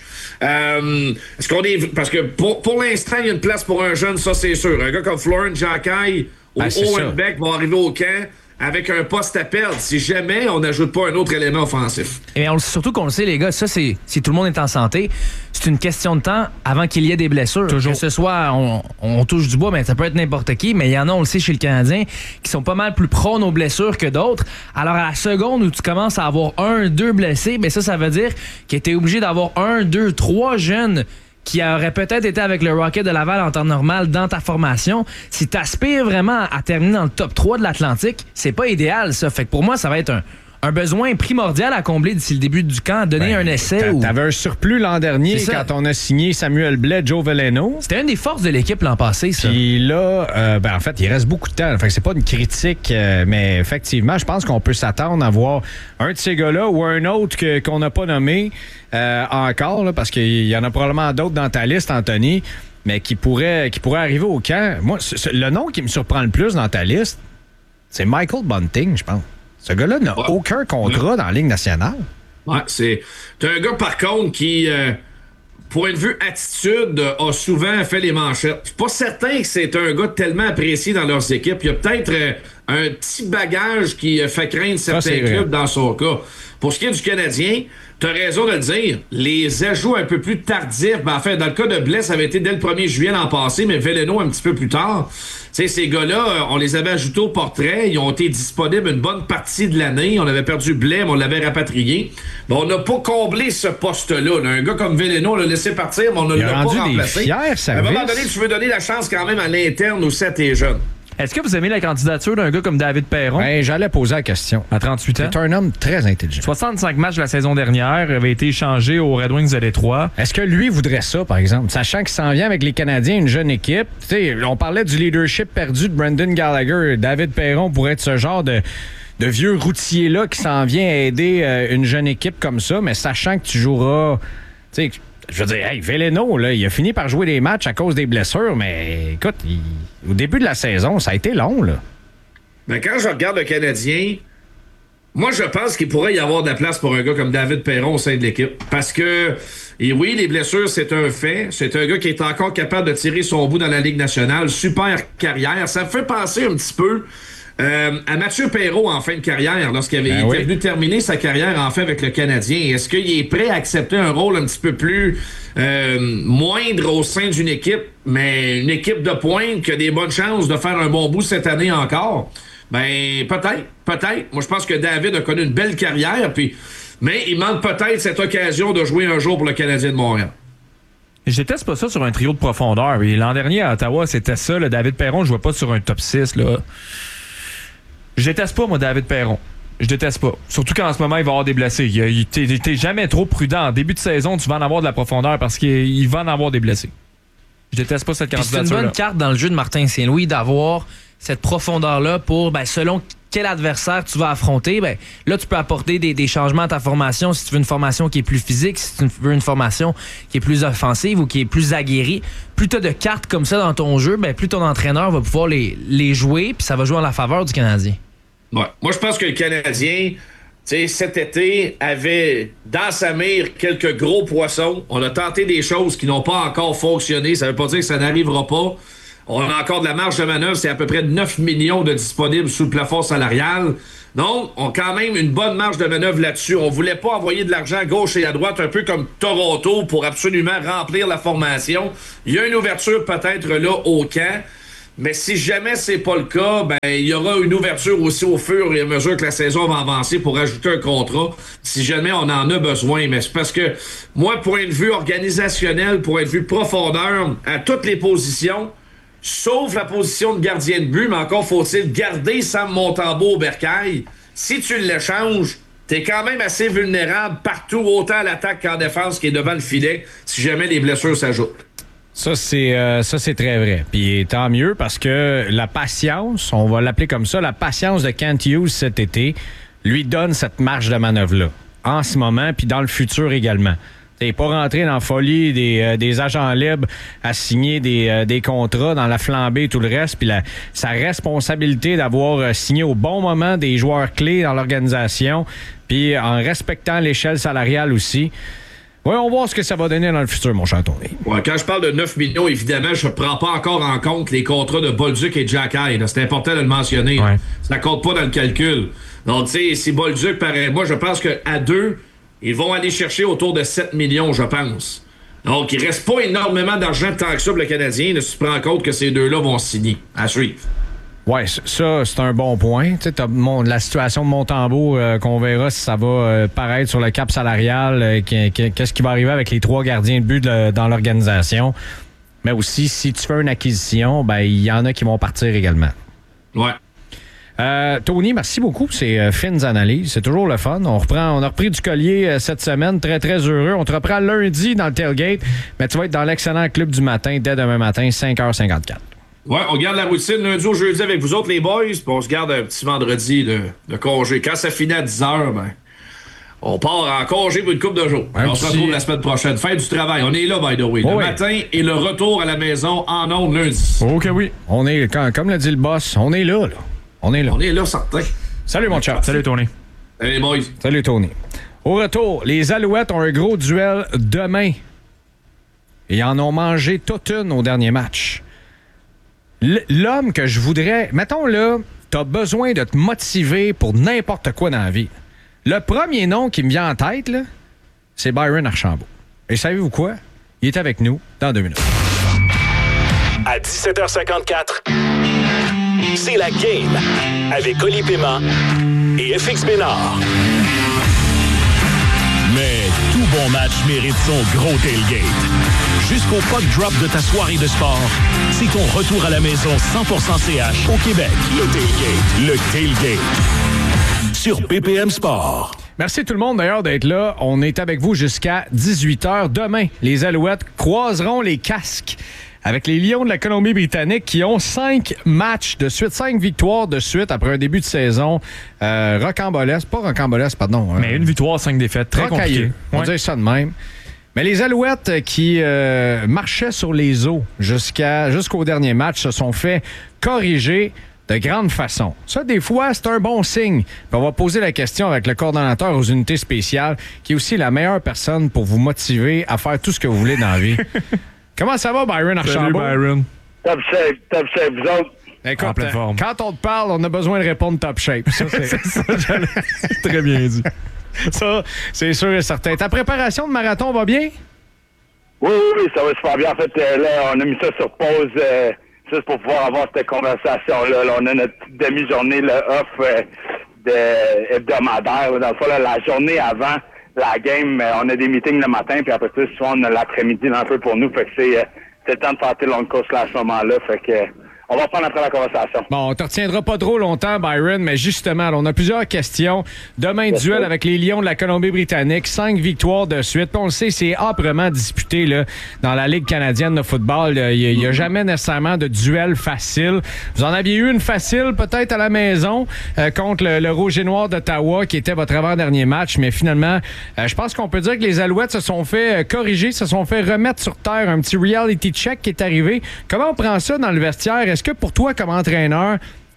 Est-ce qu'on est... Parce que pour l'instant, il y a une place pour un jeune, ça c'est sûr. Un gars comme Florent Jacquet ou Owen Beck vont arriver au camp avec un poste à perdre si jamais on n'ajoute pas un autre élément offensif.
Et surtout qu'on le sait, les gars, ça, c'est si tout le monde est en santé, c'est une question de temps avant qu'il y ait des blessures. Toujours. Que ce soit, on touche du bois, mais ça peut être n'importe qui, mais il y en a, on le sait, chez le Canadien, qui sont pas mal plus prônes aux blessures que d'autres. Alors, à la seconde où tu commences à avoir 1, 2 blessés, ben ça veut dire que tu es obligé d'avoir 1, 2, 3 jeunes qui aurait peut-être été avec le Rocket de Laval en temps normal dans ta formation. Si tu aspires vraiment à terminer dans le top 3 de l'Atlantique, c'est pas idéal, ça. Fait que pour moi, ça va être un besoin primordial à combler d'ici le début du camp, donner un essai.
T'avais un surplus l'an dernier quand on a signé Samuel Blais, Joe Veleno.
C'était une des forces de l'équipe l'an passé, ça.
Puis là, en fait, il reste beaucoup de temps. Fait que c'est pas une critique, mais effectivement, je pense qu'on peut s'attendre à voir un de ces gars-là ou un autre qu'on n'a pas nommé encore, là, parce qu'il y en a probablement d'autres dans ta liste, Anthony, mais qui pourraient arriver au camp. Moi, le nom qui me surprend le plus dans ta liste, c'est Michael Bunting, je pense. Ce gars-là n'a aucun contrat dans la Ligue nationale.
Ouais, c'est un gars, par contre, qui, point de vue attitude, a souvent fait les manchettes. Je suis pas certain que c'est un gars tellement apprécié dans leurs équipes. Il y a peut-être un petit bagage qui fait craindre certains clubs dans son cas. Pour ce qui est du Canadien, tu as raison de le dire, les ajouts un peu plus tardifs, en fait, dans le cas de Blais, ça avait été dès le 1er juillet l'an passé, mais Veleno un petit peu plus tard. Tu sais, ces gars-là, on les avait ajoutés au portrait, ils ont été disponibles une bonne partie de l'année, on avait perdu Blais, mais on l'avait rapatrié. Mais on n'a pas comblé ce poste-là. Un gars comme Veleno, on l'a laissé partir, mais on ne l'a pas remplacé. À un moment donné, tu veux donner la chance quand même à l'interne aussi à tes jeunes.
Est-ce que vous aimez la candidature d'un gars comme David Perron?
Ben, j'allais poser la question.
À 38 ans.
C'est un homme très intelligent.
65 matchs la saison dernière, avait été échangé aux Red Wings de Détroit.
Est-ce que lui voudrait ça, par exemple? Sachant qu'il s'en vient avec les Canadiens, une jeune équipe. T'sais, on parlait du leadership perdu de Brendan Gallagher. David Perron pourrait être ce genre de vieux routier-là qui s'en vient aider une jeune équipe comme ça, mais sachant que tu joueras... T'sais, je veux dire, hey, Veleno, là, il a fini par jouer des matchs à cause des blessures, mais écoute, au début de la saison, ça a été long, là.
Mais quand je regarde le Canadien, moi, je pense qu'il pourrait y avoir de la place pour un gars comme David Perron au sein de l'équipe. Parce que, et oui, les blessures, c'est un fait. C'est un gars qui est encore capable de tirer son bout dans la Ligue nationale. Super carrière. Ça me fait penser un petit peu à Mathieu Perreault en fin de carrière, lorsqu'il était venu terminer sa carrière en fait avec le Canadien. Est-ce qu'il est prêt à accepter un rôle un petit peu plus moindre au sein d'une équipe, mais une équipe de pointe qui a des bonnes chances de faire un bon bout cette année encore? Ben, peut-être. Moi, je pense que David a connu une belle carrière, mais il manque peut-être cette occasion de jouer un jour pour le Canadien de Montréal.
Je déteste pas ça sur un trio de profondeur. Et l'an dernier à Ottawa, c'était ça. Là, David Perron, je vois pas sur un top 6. Là. Je déteste pas, moi, David Perron. Je déteste pas. Surtout qu'en ce moment, il va y avoir des blessés. T'es jamais trop prudent. En début de saison, tu vas en avoir de la profondeur parce qu'il va en avoir des blessés. Je déteste pas cette candidature-là.
C'est une bonne carte dans le jeu de Martin Saint-Louis d'avoir cette profondeur-là pour, selon quel adversaire tu vas affronter, là, tu peux apporter des changements à ta formation si tu veux une formation qui est plus physique, si tu veux une formation qui est plus offensive ou qui est plus aguerrie. Plus tu as de cartes comme ça dans ton jeu, plus ton entraîneur va pouvoir les jouer, puis ça va jouer en la faveur du Canadien.
Ouais. Moi, je pense que le Canadien cet été, avait dans sa mire quelques gros poissons. On a tenté des choses qui n'ont pas encore fonctionné. Ça ne veut pas dire que ça n'arrivera pas. On a encore de la marge de manœuvre. C'est à peu près 9 millions de disponibles sous le plafond salarial. Donc, on a quand même une bonne marge de manœuvre là-dessus. On voulait pas envoyer de l'argent à gauche et à droite, un peu comme Toronto, pour absolument remplir la formation. Il y a une ouverture peut-être là au camp. Mais si jamais c'est pas le cas, ben il y aura une ouverture aussi au fur et à mesure que la saison va avancer pour ajouter un contrat, si jamais on en a besoin. Mais c'est parce que moi, point de vue organisationnel, point de vue profondeur, à toutes les positions, sauf la position de gardien de but, mais encore faut-il garder Sam Montembeault-Bercail. Si tu l'échanges, t'es quand même assez vulnérable partout, autant à l'attaque qu'en défense qui est devant le filet, si jamais les blessures s'ajoutent.
Ça, c'est très vrai. Puis tant mieux parce que la patience, on va l'appeler comme ça, la patience de Kent Hughes cet été lui donne cette marge de manœuvre-là. En ce moment, puis dans le futur également. T'es pas rentré dans la folie des agents libres à signer des contrats dans la flambée et tout le reste. Puis sa responsabilité d'avoir signé au bon moment des joueurs clés dans l'organisation, puis en respectant l'échelle salariale aussi. Oui, on va voir ce que ça va donner dans le futur, mon cher Tony.
Ouais, quand je parle de 9 millions, évidemment, je ne prends pas encore en compte les contrats de Bolduc et Jacky. C'est important de le mentionner.
Ouais.
Ça ne compte pas dans le calcul. Donc, tu sais, si Bolduc paraît... Moi, je pense qu'à deux, ils vont aller chercher autour de 7 millions, je pense. Donc, il reste pas énormément d'argent tant que ça pour le Canadien. Là, si tu prends en compte que ces deux-là vont signer. À suivre.
Oui, ça, c'est un bon point. Tu sais, la situation de Montembeault, qu'on verra si ça va paraître sur le cap salarial, qu'est-ce qui va arriver avec les 3 gardiens de but dans l'organisation. Mais aussi, si tu fais une acquisition, ben il y en a qui vont partir également.
Ouais.
Tony, merci beaucoup pour ces fines analyses. C'est toujours le fun. On a repris du collier cette semaine. Très, très heureux. On te reprend lundi dans le tailgate, mais tu vas être dans l'excellent club du matin dès demain matin, 5h54.
Ouais, on garde la routine lundi au jeudi avec vous autres, les boys, puis on se garde un petit vendredi de congé. Quand ça finit à 10h, ben, on part en congé pour une couple de jours. On se retrouve la semaine prochaine. Fin du travail. On est là, by the way. Le matin et le retour à la maison en ondes lundi.
OK, oui. On est, comme l'a dit le boss, on est là. On est là.
On est là, certain.
Salut, mon chat.
Salut, Tony.
Salut, les boys.
Salut, Tony. Au retour, les Alouettes ont un gros duel demain. Et ils en ont mangé toute une au dernier match. L'homme que je voudrais... Mettons là, t'as besoin de te motiver pour n'importe quoi dans la vie. Le premier nom qui me vient en tête, là, c'est Byron Archambault. Et savez-vous quoi? Il est avec nous dans 2 minutes.
À 17h54, c'est la game avec Oli Paiement et FX Bénard. Mais tout bon match mérite son gros tailgate. Jusqu'au puck drop de ta soirée de sport, c'est ton retour à la maison 100% CH au Québec. Le tailgate. Sur BPM Sport.
Merci tout le monde d'ailleurs d'être là. On est avec vous jusqu'à 18h. Demain, les Alouettes croiseront les casques avec les Lions de la Colombie-Britannique qui ont 5 matchs de suite, 5 victoires de suite après un début de saison rocambolesque. Pas rocambolesque, pardon.
Mais une victoire, 5 défaites. Très compliqué.
On va dire ça de même. Mais les Alouettes qui marchaient sur les eaux jusqu'au dernier match se sont fait corriger de grande façon. Ça, des fois, c'est un bon signe. Puis on va poser la question avec le coordonnateur aux unités spéciales, qui est aussi la meilleure personne pour vous motiver à faire tout ce que vous voulez dans la vie. Comment ça va, Byron Archambault?
Salut, Byron.
Top shape, vous autres.
Écoute,
en pleine forme.
Quand on te parle, on a besoin de répondre top shape. Ça,
c'est très bien dit.
Ça, c'est sûr et certain. Ta préparation de marathon va bien?
Oui, ça va super bien. En fait, là, on a mis ça sur pause juste pour pouvoir avoir cette conversation-là. Là, on a notre petite demi-journée off hebdomadaire. Dans le fond, là, la journée avant la game, on a des meetings le matin, puis après ça, souvent, on a l'après-midi un peu pour nous. Fait que c'est le temps de faire tes longues courses là, à ce moment-là. Fait que on va reprendre après la conversation.
Bon, on te retiendra pas trop longtemps, Byron, mais justement, on a plusieurs questions. Demain, duel avec les Lions de la Colombie-Britannique. 5 victoires de suite. Puis on le sait, c'est âprement disputé là, dans la Ligue canadienne de football. Il n'y a jamais nécessairement de duel facile. Vous en aviez eu une facile peut-être à la maison contre le Rouge et Noir d'Ottawa, qui était votre avant-dernier match. Mais finalement, je pense qu'on peut dire que les Alouettes se sont fait corriger, se sont fait remettre sur terre. Un petit reality check qui est arrivé. Comment on prend ça dans le vestiaire? Est-ce que pour toi, comme entraîneur,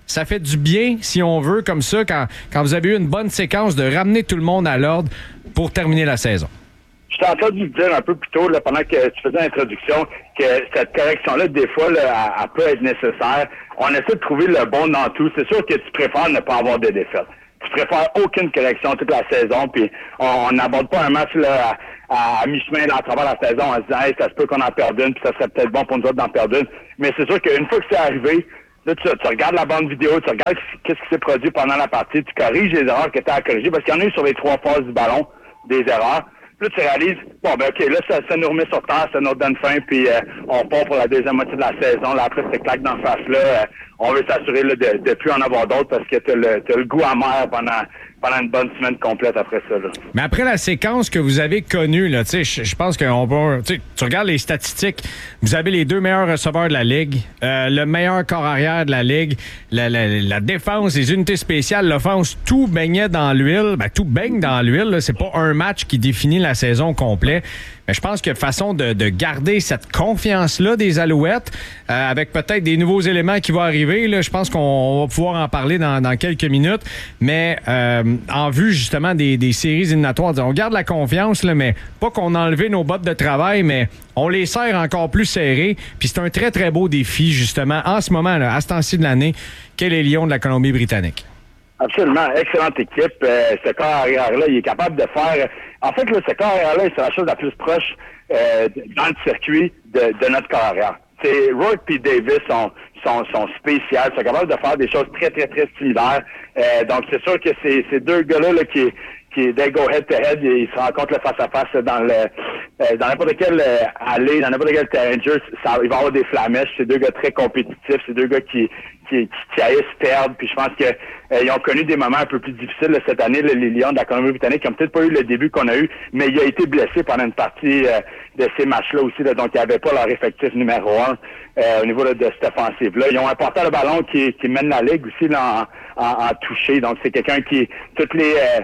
ça fait du bien, si on veut, comme ça, quand vous avez eu une bonne séquence, de ramener tout le monde à l'ordre pour terminer la saison.
Je t'ai entendu dire un peu plus tôt, là, pendant que tu faisais l'introduction, que cette correction-là, des fois, là, elle peut être nécessaire. On essaie de trouver le bon dans tout. C'est sûr que tu préfères ne pas avoir de défaite. Tu préfères aucune correction toute la saison, puis on n'aborde pas un match là, à mi-chemin là, à travers la saison en se disant hey, ça se peut qu'on en perde une, puis ça serait peut-être bon pour nous autres d'en perdre une. Mais c'est sûr qu'une fois que c'est arrivé, là, tu regardes la bande vidéo, tu regardes qu'est-ce qui s'est produit pendant la partie, tu corriges les erreurs que tu as à corriger, parce qu'il y en a eu sur les 3 phases du ballon, des erreurs. Puis là, tu réalises, bon, ben OK, là, ça nous remet sur terre, ça nous donne faim, puis on part pour la deuxième moitié de la saison. Là, après, c'est claque d'en face, là. On veut s'assurer là, de plus en avoir d'autres parce que t'as le goût amer pendant une bonne semaine complète après ça. Là.
Mais après la séquence que vous avez connue, là, je pense qu'on peut. Tu regardes les statistiques, vous avez les 2 meilleurs receveurs de la Ligue, le meilleur corps arrière de la Ligue, la défense, les unités spéciales, l'offense, tout baignait dans l'huile. Ben, tout baigne dans l'huile. Là. C'est pas un match qui définit la saison complète. Mais je pense qu'il y a façon de garder cette confiance-là des Alouettes avec peut-être des nouveaux éléments qui vont arriver. Là, je pense qu'on va pouvoir en parler dans quelques minutes. Mais en vue justement des séries éliminatoires, on garde la confiance, là, mais pas qu'on a enlevé nos bottes de travail, mais on les serre encore plus serrés. Puis c'est un très, très beau défi justement en ce moment, là, à ce temps-ci de l'année, qu'est les Lions de la Colombie-Britannique.
Absolument. Excellente équipe. Ce corps arrière-là, il est capable de faire... En fait, là, ce corps arrière-là, c'est la chose la plus proche dans le circuit de notre corps arrière. Rourke et Davis sont spéciales, sont capables de faire des choses très, très, très similaires. Donc, c'est sûr que ces 2 gars-là là, qui they go head-to-head, ils se rencontrent le face-à-face dans n'importe quel allée, dans n'importe quel terrain de jeu, il va y avoir des flamèches. C'est 2 gars très compétitifs, c'est 2 gars qui haïssent perdre. Puis je pense que ils ont connu des moments un peu plus difficiles là, cette année. Les Lions de la Colombie-Britannique qui n'ont peut-être pas eu le début qu'on a eu, mais il a été blessé pendant une partie de ces matchs-là aussi. Là, donc, il n'y avait pas leur effectif numéro 1 au niveau là, de cette offensive-là. Ils ont un porteur de ballon qui mène la Ligue aussi là, en toucher. Donc, c'est quelqu'un qui... toutes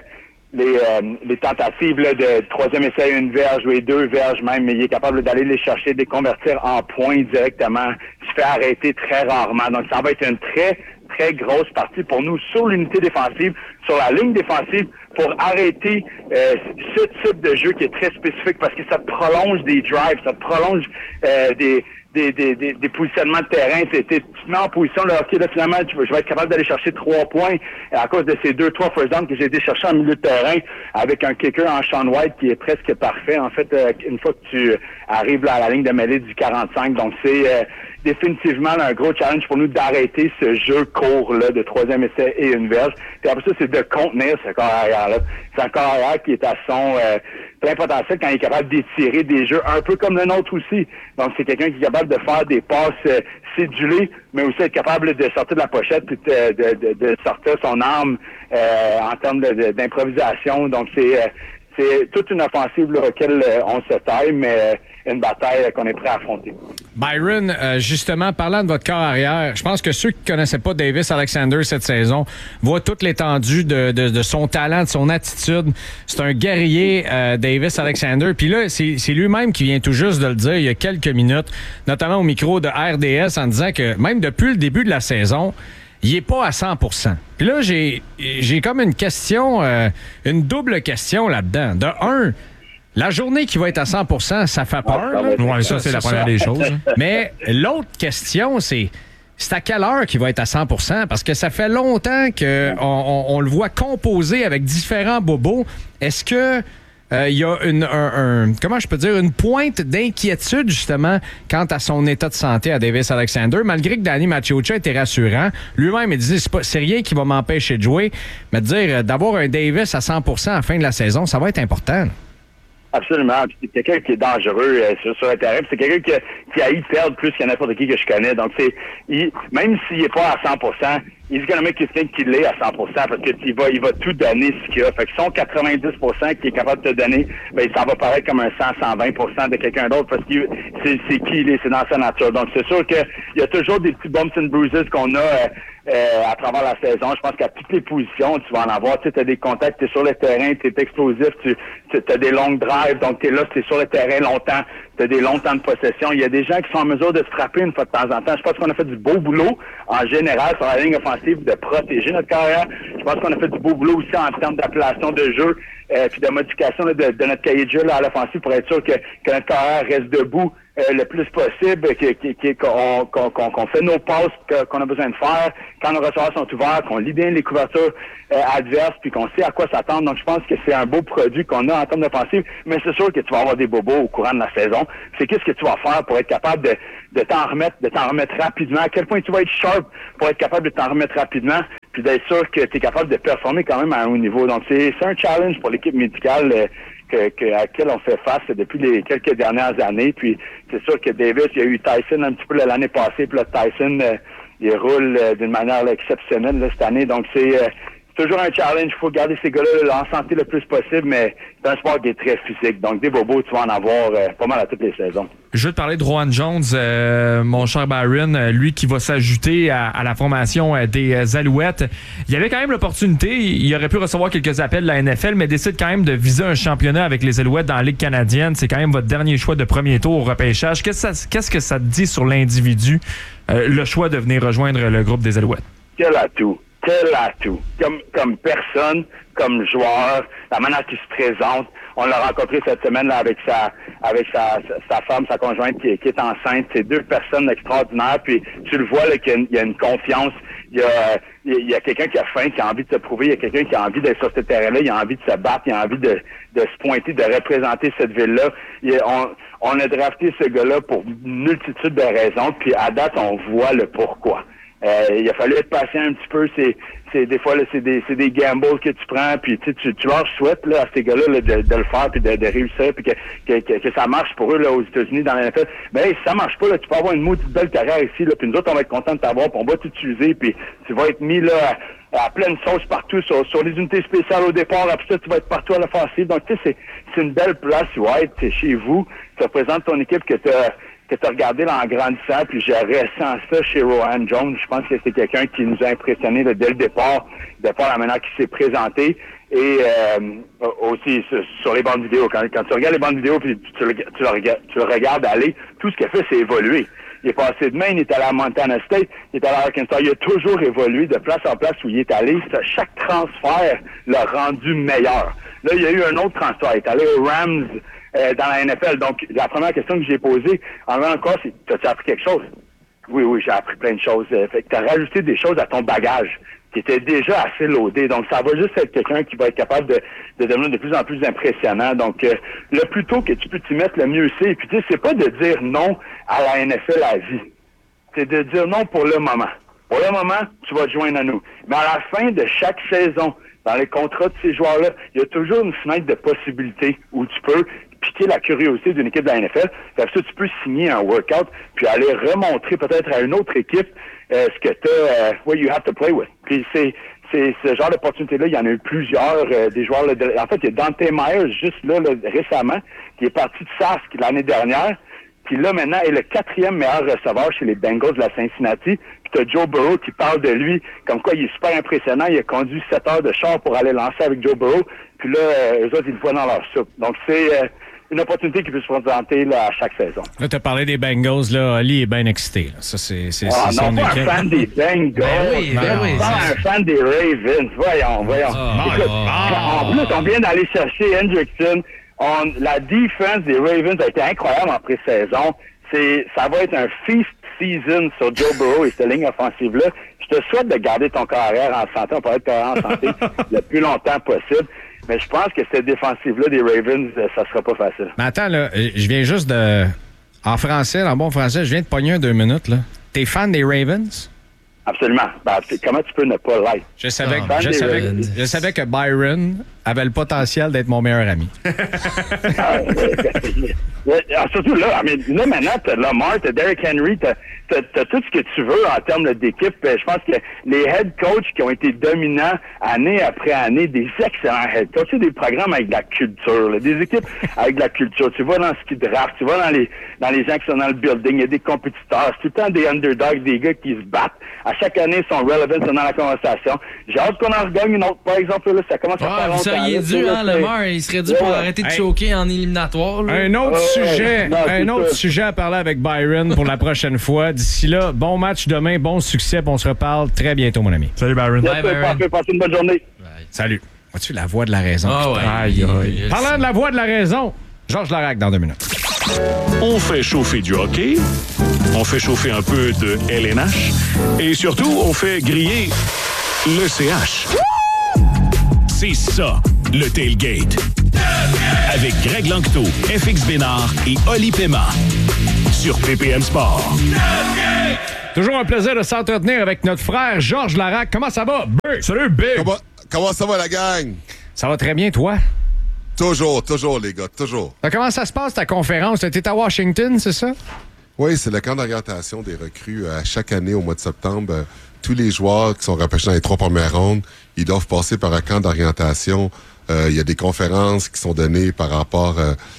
les tentatives là, de 3e essai, 1 verge ou 2 verges même, mais il est capable d'aller les chercher, de les convertir en points directement. Il se fait arrêter très rarement. Donc, ça va être une très, très grosse partie pour nous sur l'unité défensive, sur la ligne défensive, pour arrêter ce type de jeu qui est très spécifique parce que ça prolonge des drives, ça prolonge des positionnements de terrain. Tu te mets en position, là, OK, là, finalement, je vais être capable d'aller chercher 3 points à cause de ces 2-3 first downs que j'ai été chercher en milieu de terrain avec un kicker en Sean White qui est presque parfait. En fait, une fois que tu arrives là, à la ligne de mêlée du 45, donc c'est définitivement là, un gros challenge pour nous d'arrêter ce jeu court-là de 3e essai et 1 verge. Puis après ça, c'est de contenir ce corps arrière-là. C'est un corps arrière qui est à son plein potentiel quand il est capable d'étirer des jeux, un peu comme le nôtre aussi. Donc, c'est quelqu'un qui est capable de faire des passes cédulées, mais aussi être capable de sortir de la pochette puis de sortir son arme en termes d'improvisation. Donc, c'est toute une offensive là, auquel on se taille, mais une bataille qu'on est prêt à affronter.
Byron, justement, parlant de votre corps arrière, je pense que ceux qui ne connaissaient pas Davis Alexander cette saison voient toute l'étendue de son talent, de son attitude. C'est un guerrier, Davis Alexander. Puis là, c'est lui-même qui vient tout juste de le dire il y a quelques minutes, notamment au micro de RDS, en disant que même depuis le début de la saison, il n'est pas à 100%. Puis là, j'ai comme une question, une double question là-dedans. De un, la journée qui va être à 100%, ça fait peur.
Oui, ça, c'est la première des choses.
Mais l'autre question, c'est à quelle heure qu'il va être à 100%? Parce que ça fait longtemps qu'on le voit composer avec différents bobos. Est-ce que il y a comment je peux dire, une pointe d'inquiétude, justement, quant à son état de santé à Davis Alexander, malgré que Danny Maciocia était rassurant. Lui-même, il disait, c'est rien qui va m'empêcher de jouer, mais de dire, d'avoir un Davis à 100% à la fin de la saison, ça va être important. Là.
Absolument. C'est quelqu'un qui est dangereux sur le terrain. C'est quelqu'un qui a eu perdre plus que n'importe qui que je connais. Donc, même s'il n'est pas à 100%, he's gonna make you think qu'il est à 100% parce que il va tout donner ce qu'il a. Fait que son 90% qu'il est capable de te donner, ben, ça va paraître comme un 100-120% de quelqu'un d'autre parce que c'est qui il est, c'est dans sa nature. Donc, c'est sûr qu'il y a toujours des petits bumps and bruises qu'on a à travers la saison. Je pense qu'à toutes les positions, tu vas en avoir. Tu sais, t'as des contacts, t'es sur le terrain, t'es explosif, tu as des longues drives, donc t'es là, t'es sur le terrain longtemps, t'as des longs temps de possession. Il y a des gens qui sont en mesure de se frapper une fois de temps en temps. Je pense qu'on a fait du beau boulot en général sur la ligne offensive de protéger notre carrière. Je pense qu'on a fait du beau boulot aussi en termes d'appellation de jeu puis de modification là, de notre cahier de jeu là, à l'offensive pour être sûr que notre carrière reste debout le plus possible, qu'on fait nos passes qu'on a besoin de faire, quand nos receveurs sont ouverts, qu'on lit bien les couvertures adverses, puis qu'on sait à quoi s'attendre. Donc, je pense que c'est un beau produit qu'on a en termes d'offensive, mais c'est sûr que tu vas avoir des bobos au courant de la saison. C'est qu'est-ce que tu vas faire pour être capable de t'en remettre rapidement, à quel point tu vas être sharp pour être capable de t'en remettre rapidement, puis d'être sûr que tu es capable de performer quand même à un haut niveau. Donc, c'est un challenge pour l'équipe médicale à laquelle on fait face depuis les quelques dernières années. Puis c'est sûr que Davis, il y a eu Tyson un petit peu l'année passée, puis là, Tyson, il roule d'une manière exceptionnelle cette année. Donc c'est toujours un challenge. Il faut garder ces gars-là en santé le plus possible, mais c'est un sport qui est très physique. Donc des bobos, tu vas en avoir pas mal à toutes les saisons.
Je veux te parler de Rohan Jones, mon cher Byron, lui qui va s'ajouter à la formation des Alouettes. Il y avait quand même l'opportunité, il aurait pu recevoir quelques appels de la NFL, mais décide quand même de viser un championnat avec les Alouettes dans la Ligue canadienne. C'est quand même votre dernier choix de premier tour au repêchage. Qu'est-ce que ça te dit sur l'individu, le choix de venir rejoindre le groupe des Alouettes?
Quel atout! Comme personne, comme joueur, la manière qu'il se présente. On l'a rencontré cette semaine là avec sa femme, sa conjointe qui est enceinte. C'est deux personnes extraordinaires. Puis tu le vois là, qu'il y a une confiance. Il y a quelqu'un qui a faim, qui a envie de se prouver. Il y a quelqu'un qui a envie d'être sur ce terrain-là. Il a envie de se battre. Il a envie de se pointer, de représenter cette ville-là. On a drafté ce gars-là pour une multitude de raisons. Puis à date, on voit le pourquoi. Il a fallu être patient un petit peu. Des fois là, c'est des gambles que tu prends, puis tu leur souhaites là, à ces gars-là là, de le faire, puis de réussir, puis que ça marche pour eux là, aux États-Unis dans la NFL. Mais si ça marche pas, là, tu peux avoir une maudite belle carrière ici, là, puis nous autres, on va être contents de t'avoir, puis on va t'utiliser, puis tu vas être mis là à pleine sauce partout sur les unités spéciales au départ. Après ça, tu vas être partout à l'offensive. Donc tu sais, c'est une belle place où être chez vous. Tu représentes ton équipe que tu as regardé là, en grandissant, puis je ressens ça chez Rohan Jones. Je pense que c'est quelqu'un qui nous a impressionnés dès le départ, de par la manière qu'il s'est présenté, et aussi sur les bandes vidéo. Quand tu regardes les bandes vidéo, puis tu le regardes aller, tout ce qu'il a fait, c'est évoluer. Il est passé de Maine, il est allé à Montana State, il est allé à Arkansas. Il a toujours évolué de place en place où il est allé. Chaque transfert l'a rendu meilleur. Là, il y a eu un autre transfert. Il est allé aux Rams dans la NFL. Donc, la première question que j'ai posée en venant encore, c'est « T'as-tu appris quelque chose? » Oui, j'ai appris plein de choses. Fait que t'as rajouté des choses à ton bagage qui était déjà assez loadé. Donc, ça va juste être quelqu'un qui va être capable de devenir de plus en plus impressionnant. Donc, le plus tôt que tu peux t'y mettre, le mieux c'est. Et puis, tu sais, c'est pas de dire non à la NFL à vie. C'est de dire non pour le moment. Pour le moment, tu vas te joindre à nous. Mais à la fin de chaque saison, dans les contrats de ces joueurs-là, il y a toujours une fenêtre de possibilités où tu peux piquer la curiosité d'une équipe de la NFL. Puis après ça, tu peux signer un workout, puis aller remontrer peut-être à une autre équipe ce que tu as, what you have to play with. Puis c'est ce genre d'opportunité-là, il y en a eu plusieurs, des joueurs. Là, en fait, il y a Dante Myers, juste là, récemment, qui est parti de Sask l'année dernière, qui là, maintenant, est le 4e meilleur receveur chez les Bengals de la Cincinnati. Puis t'as Joe Burrow qui parle de lui, comme quoi il est super impressionnant. Il a conduit 7 heures de char pour aller lancer avec Joe Burrow. Puis là, eux autres, ils le voient dans leur soupe. Donc, c'est une opportunité qui peut se présenter là, à chaque saison.
Là, tu as parlé des Bengals. Là, Ali est bien excité. Là. Ça, c'est
non, pas un fan des Bengals. Pas un fan des Ravens. Voyons. Écoute, en plus, on vient d'aller chercher Hendrickson. La défense des Ravens a été incroyable en pré-saison. Ça va être un feast season sur Joe Burrow et cette ligne offensive-là. Je te souhaite de garder ton carrière en santé. On peut être carrière en santé le plus longtemps possible. Mais je pense que cette défensive-là des Ravens, ça sera pas facile.
Mais attends, là, je viens juste en français, en bon français, je viens de pogner 2 minutes, là. T'es fan des Ravens?
Absolument. Ben, comment tu peux ne pas l'être?
Je savais que Byron avait le potentiel d'être mon meilleur ami.
Surtout là, là maintenant, t'as Lamar, t'as Derrick Henry, t'as tout ce que tu veux en termes d'équipe. Je pense que les head coachs qui ont été dominants année après année, des excellents head coachs, c'est des programmes avec de la culture, là, des équipes avec de la culture. Tu vas dans ce qui draft, tu vas dans les gens qui sont dans le building, il y a des compétiteurs, c'est tout le temps des underdogs, des gars qui se battent. À chaque année, ils sont relevant, ils sont dans la conversation. J'ai hâte qu'on en regagne une autre, par exemple, là, ça commence à faire longtemps.
Ça, il est dû, Lamar, il serait dû pour arrêter de choquer en éliminatoire. Là.
Un autre sujet à parler avec Byron pour la prochaine fois. D'ici là, bon match demain, bon succès, puis on se reparle très bientôt, mon ami.
Salut, Byron.
Bye, Byron. Passez une bonne journée.
Bye. Salut. Vois-tu la voix de la raison?
Ah ouais.
Aïe.
Parlant de la voix de la raison, Georges Larac dans 2 minutes.
On fait chauffer du hockey, on fait chauffer un peu de LNH et surtout, on fait griller le CH. C'est ça, le Tailgate. Avec Greg Lanctot, FX Bénard et Oli Pema. Sur PPM Sport.
Toujours un plaisir de s'entretenir avec notre frère Georges Larac. Comment ça va, Big?
Salut, Big.
Comment ça va, la gang?
Ça va très bien, toi?
Toujours, les gars, toujours.
Comment ça se passe, ta conférence? T'es à Washington, c'est ça?
Oui, c'est le camp d'orientation des recrues. À chaque année, au mois de septembre, tous les joueurs qui sont repêchés dans les 3 premières rondes, ils doivent passer par un camp d'orientation. Il y a des conférences qui sont données par rapport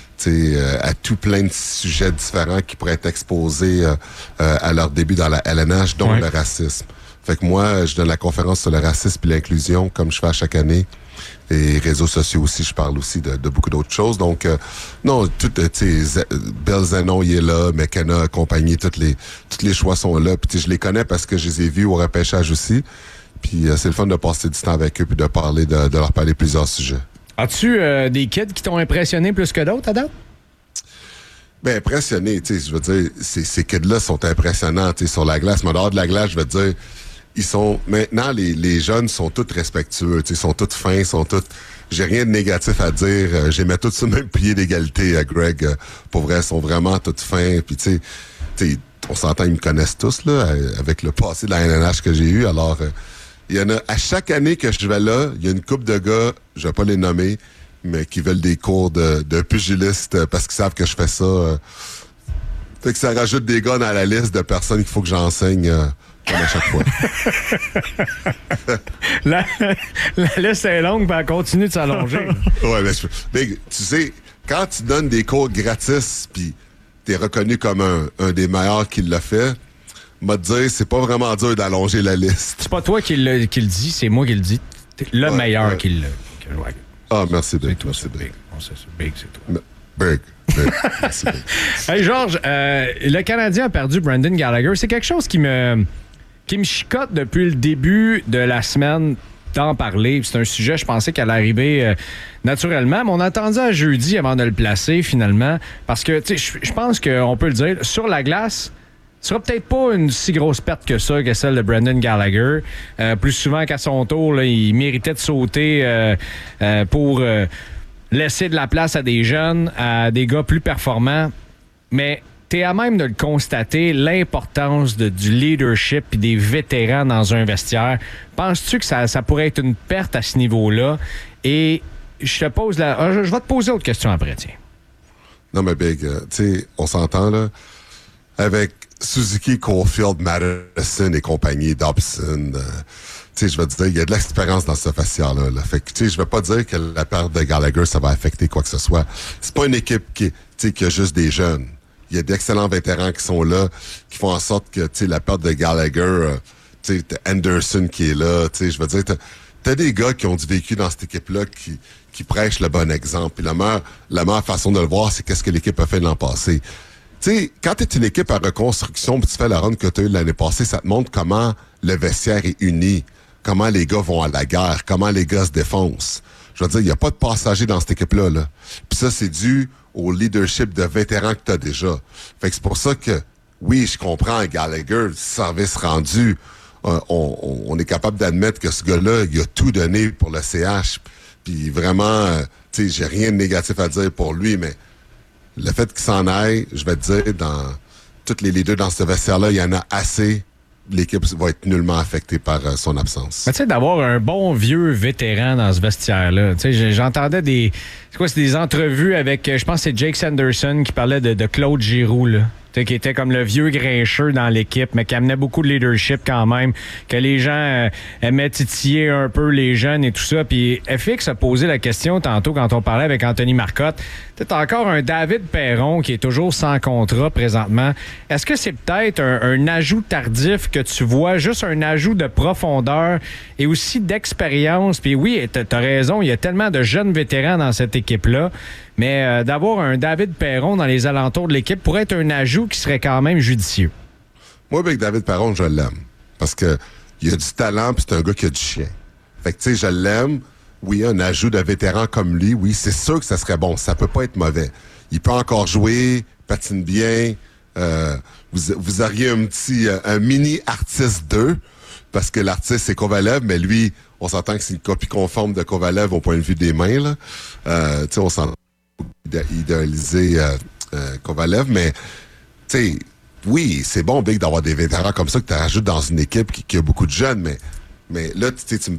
à tout plein de sujets différents qui pourraient être exposés à leur début dans la LNH, dont le racisme. Fait que moi, je donne la conférence sur le racisme et l'inclusion, comme je fais à chaque année. Et réseaux sociaux aussi, je parle aussi de beaucoup d'autres choses. Donc, non, Bill Zenon, il est là, McKenna, compagnie, tous les choix sont là. Puis je les connais parce que je les ai vus au repêchage aussi. Puis c'est le fun de passer du temps avec eux puis de parler, de leur parler plusieurs sujets.
As-tu des kids qui t'ont impressionné plus que d'autres, Adam?
Ben, impressionné, je veux dire, ces kids-là sont impressionnants, sur la glace. Mais dehors de la glace, je veux dire, ils sont, maintenant, les jeunes sont tous respectueux, ils sont tous fins, j'ai rien de négatif à dire. J'aimais tous sur le même pied d'égalité, Greg. Pour vrai, ils sont vraiment tous fins. Puis, tu sais, on s'entend, ils me connaissent tous, là, avec le passé de la NNH que j'ai eu. Alors, il y en a, à chaque année que je vais là, il y a une couple de gars, je vais pas les nommer, mais qui veulent des cours de pugiliste parce qu'ils savent que je fais ça. Fait que ça rajoute des gars dans la liste de personnes qu'il faut que j'enseigne comme à chaque fois.
la liste est longue, mais elle continue de s'allonger.
Ouais, mais tu sais, quand tu donnes des cours gratis, puis t'es reconnu comme un des meilleurs qui l'a fait, m'a dire, c'est pas vraiment dur d'allonger la liste.
C'est pas toi qui le dit, c'est moi qui le dis. T'es le meilleur qui l'a.
Ah, merci, Big.
C'est toi, c'est Big. Big, c'est toi.
Big. Merci, Big.
Hey, Georges, le Canadien a perdu Brendan Gallagher. C'est quelque chose qui me chicote depuis le début de la semaine d'en parler. C'est un sujet, je pensais qu'elle allait arriver naturellement, mais on a attendu à jeudi avant de le placer, finalement, parce que, tu sais, je pense qu'on peut le dire, sur la glace, ce sera peut-être pas une si grosse perte que ça, que celle de Brendan Gallagher. Plus souvent qu'à son tour, là, il méritait de sauter pour laisser de la place à des jeunes, à des gars plus performants. Mais t'es à même de le constater, l'importance du leadership et des vétérans dans un vestiaire. Penses-tu que ça pourrait être une perte à ce niveau-là? Et je vais te poser autre question après, tiens.
Non, mais Big, tu sais, on s'entend, là, avec Suzuki, Caulfield, Madison et compagnie, Dobson, tu sais, je veux dire, il y a de l'expérience dans ce vestiaire-là. Là. Fait que, tu sais, je veux pas dire que la perte de Gallagher, ça va affecter quoi que ce soit. C'est pas une équipe qui a juste des jeunes. Il y a d'excellents vétérans qui sont là, qui font en sorte que, tu sais, la perte de Gallagher, tu sais, t'as Anderson qui est là, tu sais, je veux dire, t'as des gars qui ont du vécu dans cette équipe-là qui prêchent le bon exemple. Puis la meilleure façon de le voir, c'est qu'est-ce que l'équipe a fait l'an passé. Tu sais, quand tu es une équipe à reconstruction puis tu fais la run que tu as eu l'année passée, ça te montre comment le vestiaire est uni, comment les gars vont à la guerre, comment les gars se défoncent. Je veux dire, il n'y a pas de passagers dans cette équipe-là. Là. Puis ça, c'est dû au leadership de vétérans que tu as déjà. Fait que c'est pour ça que, oui, je comprends Gallagher, service rendu, on est capable d'admettre que ce gars-là, il a tout donné pour le CH. Puis vraiment, tu sais, j'ai rien de négatif à dire pour lui, mais le fait qu'il s'en aille, je vais te dire, dans tous les leaders dans ce vestiaire-là, il y en a assez l'équipe va être nullement affectée par son absence.
Mais tu sais, d'avoir un bon vieux vétéran dans ce vestiaire-là, tu sais, j'entendais c'est des entrevues avec, je pense que c'est Jake Sanderson qui parlait de Claude Giroux, là. Qui était comme le vieux grincheux dans l'équipe, mais qui amenait beaucoup de leadership quand même, que les gens aimaient titiller un peu les jeunes et tout ça. Puis FX a posé la question tantôt quand on parlait avec Anthony Marcotte. T'as encore un David Perron qui est toujours sans contrat présentement. Est-ce que c'est peut-être un ajout tardif que tu vois, juste un ajout de profondeur et aussi d'expérience? Puis oui, t'as raison, il y a tellement de jeunes vétérans dans cette équipe-là. Mais d'avoir un David Perron dans les alentours de l'équipe pourrait être un ajout qui serait quand même judicieux.
Moi, avec David Perron, je l'aime. Parce que il a du talent, puis c'est un gars qui a du chien. Fait que, tu sais, je l'aime. Oui, un ajout de vétéran comme lui, oui, c'est sûr que ça serait bon. Ça peut pas être mauvais. Il peut encore jouer, patine bien. Vous auriez un mini artiste 2, parce que l'artiste, c'est Kovalev, mais lui, on s'entend que c'est une copie conforme de Kovalev au point de vue des mains, là. Tu sais, on s'entend idéaliser Kovalev, mais tu sais, oui, c'est bon, Big, d'avoir des vétérans comme ça que tu rajoutes dans une équipe qui a beaucoup de jeunes, mais là, tu me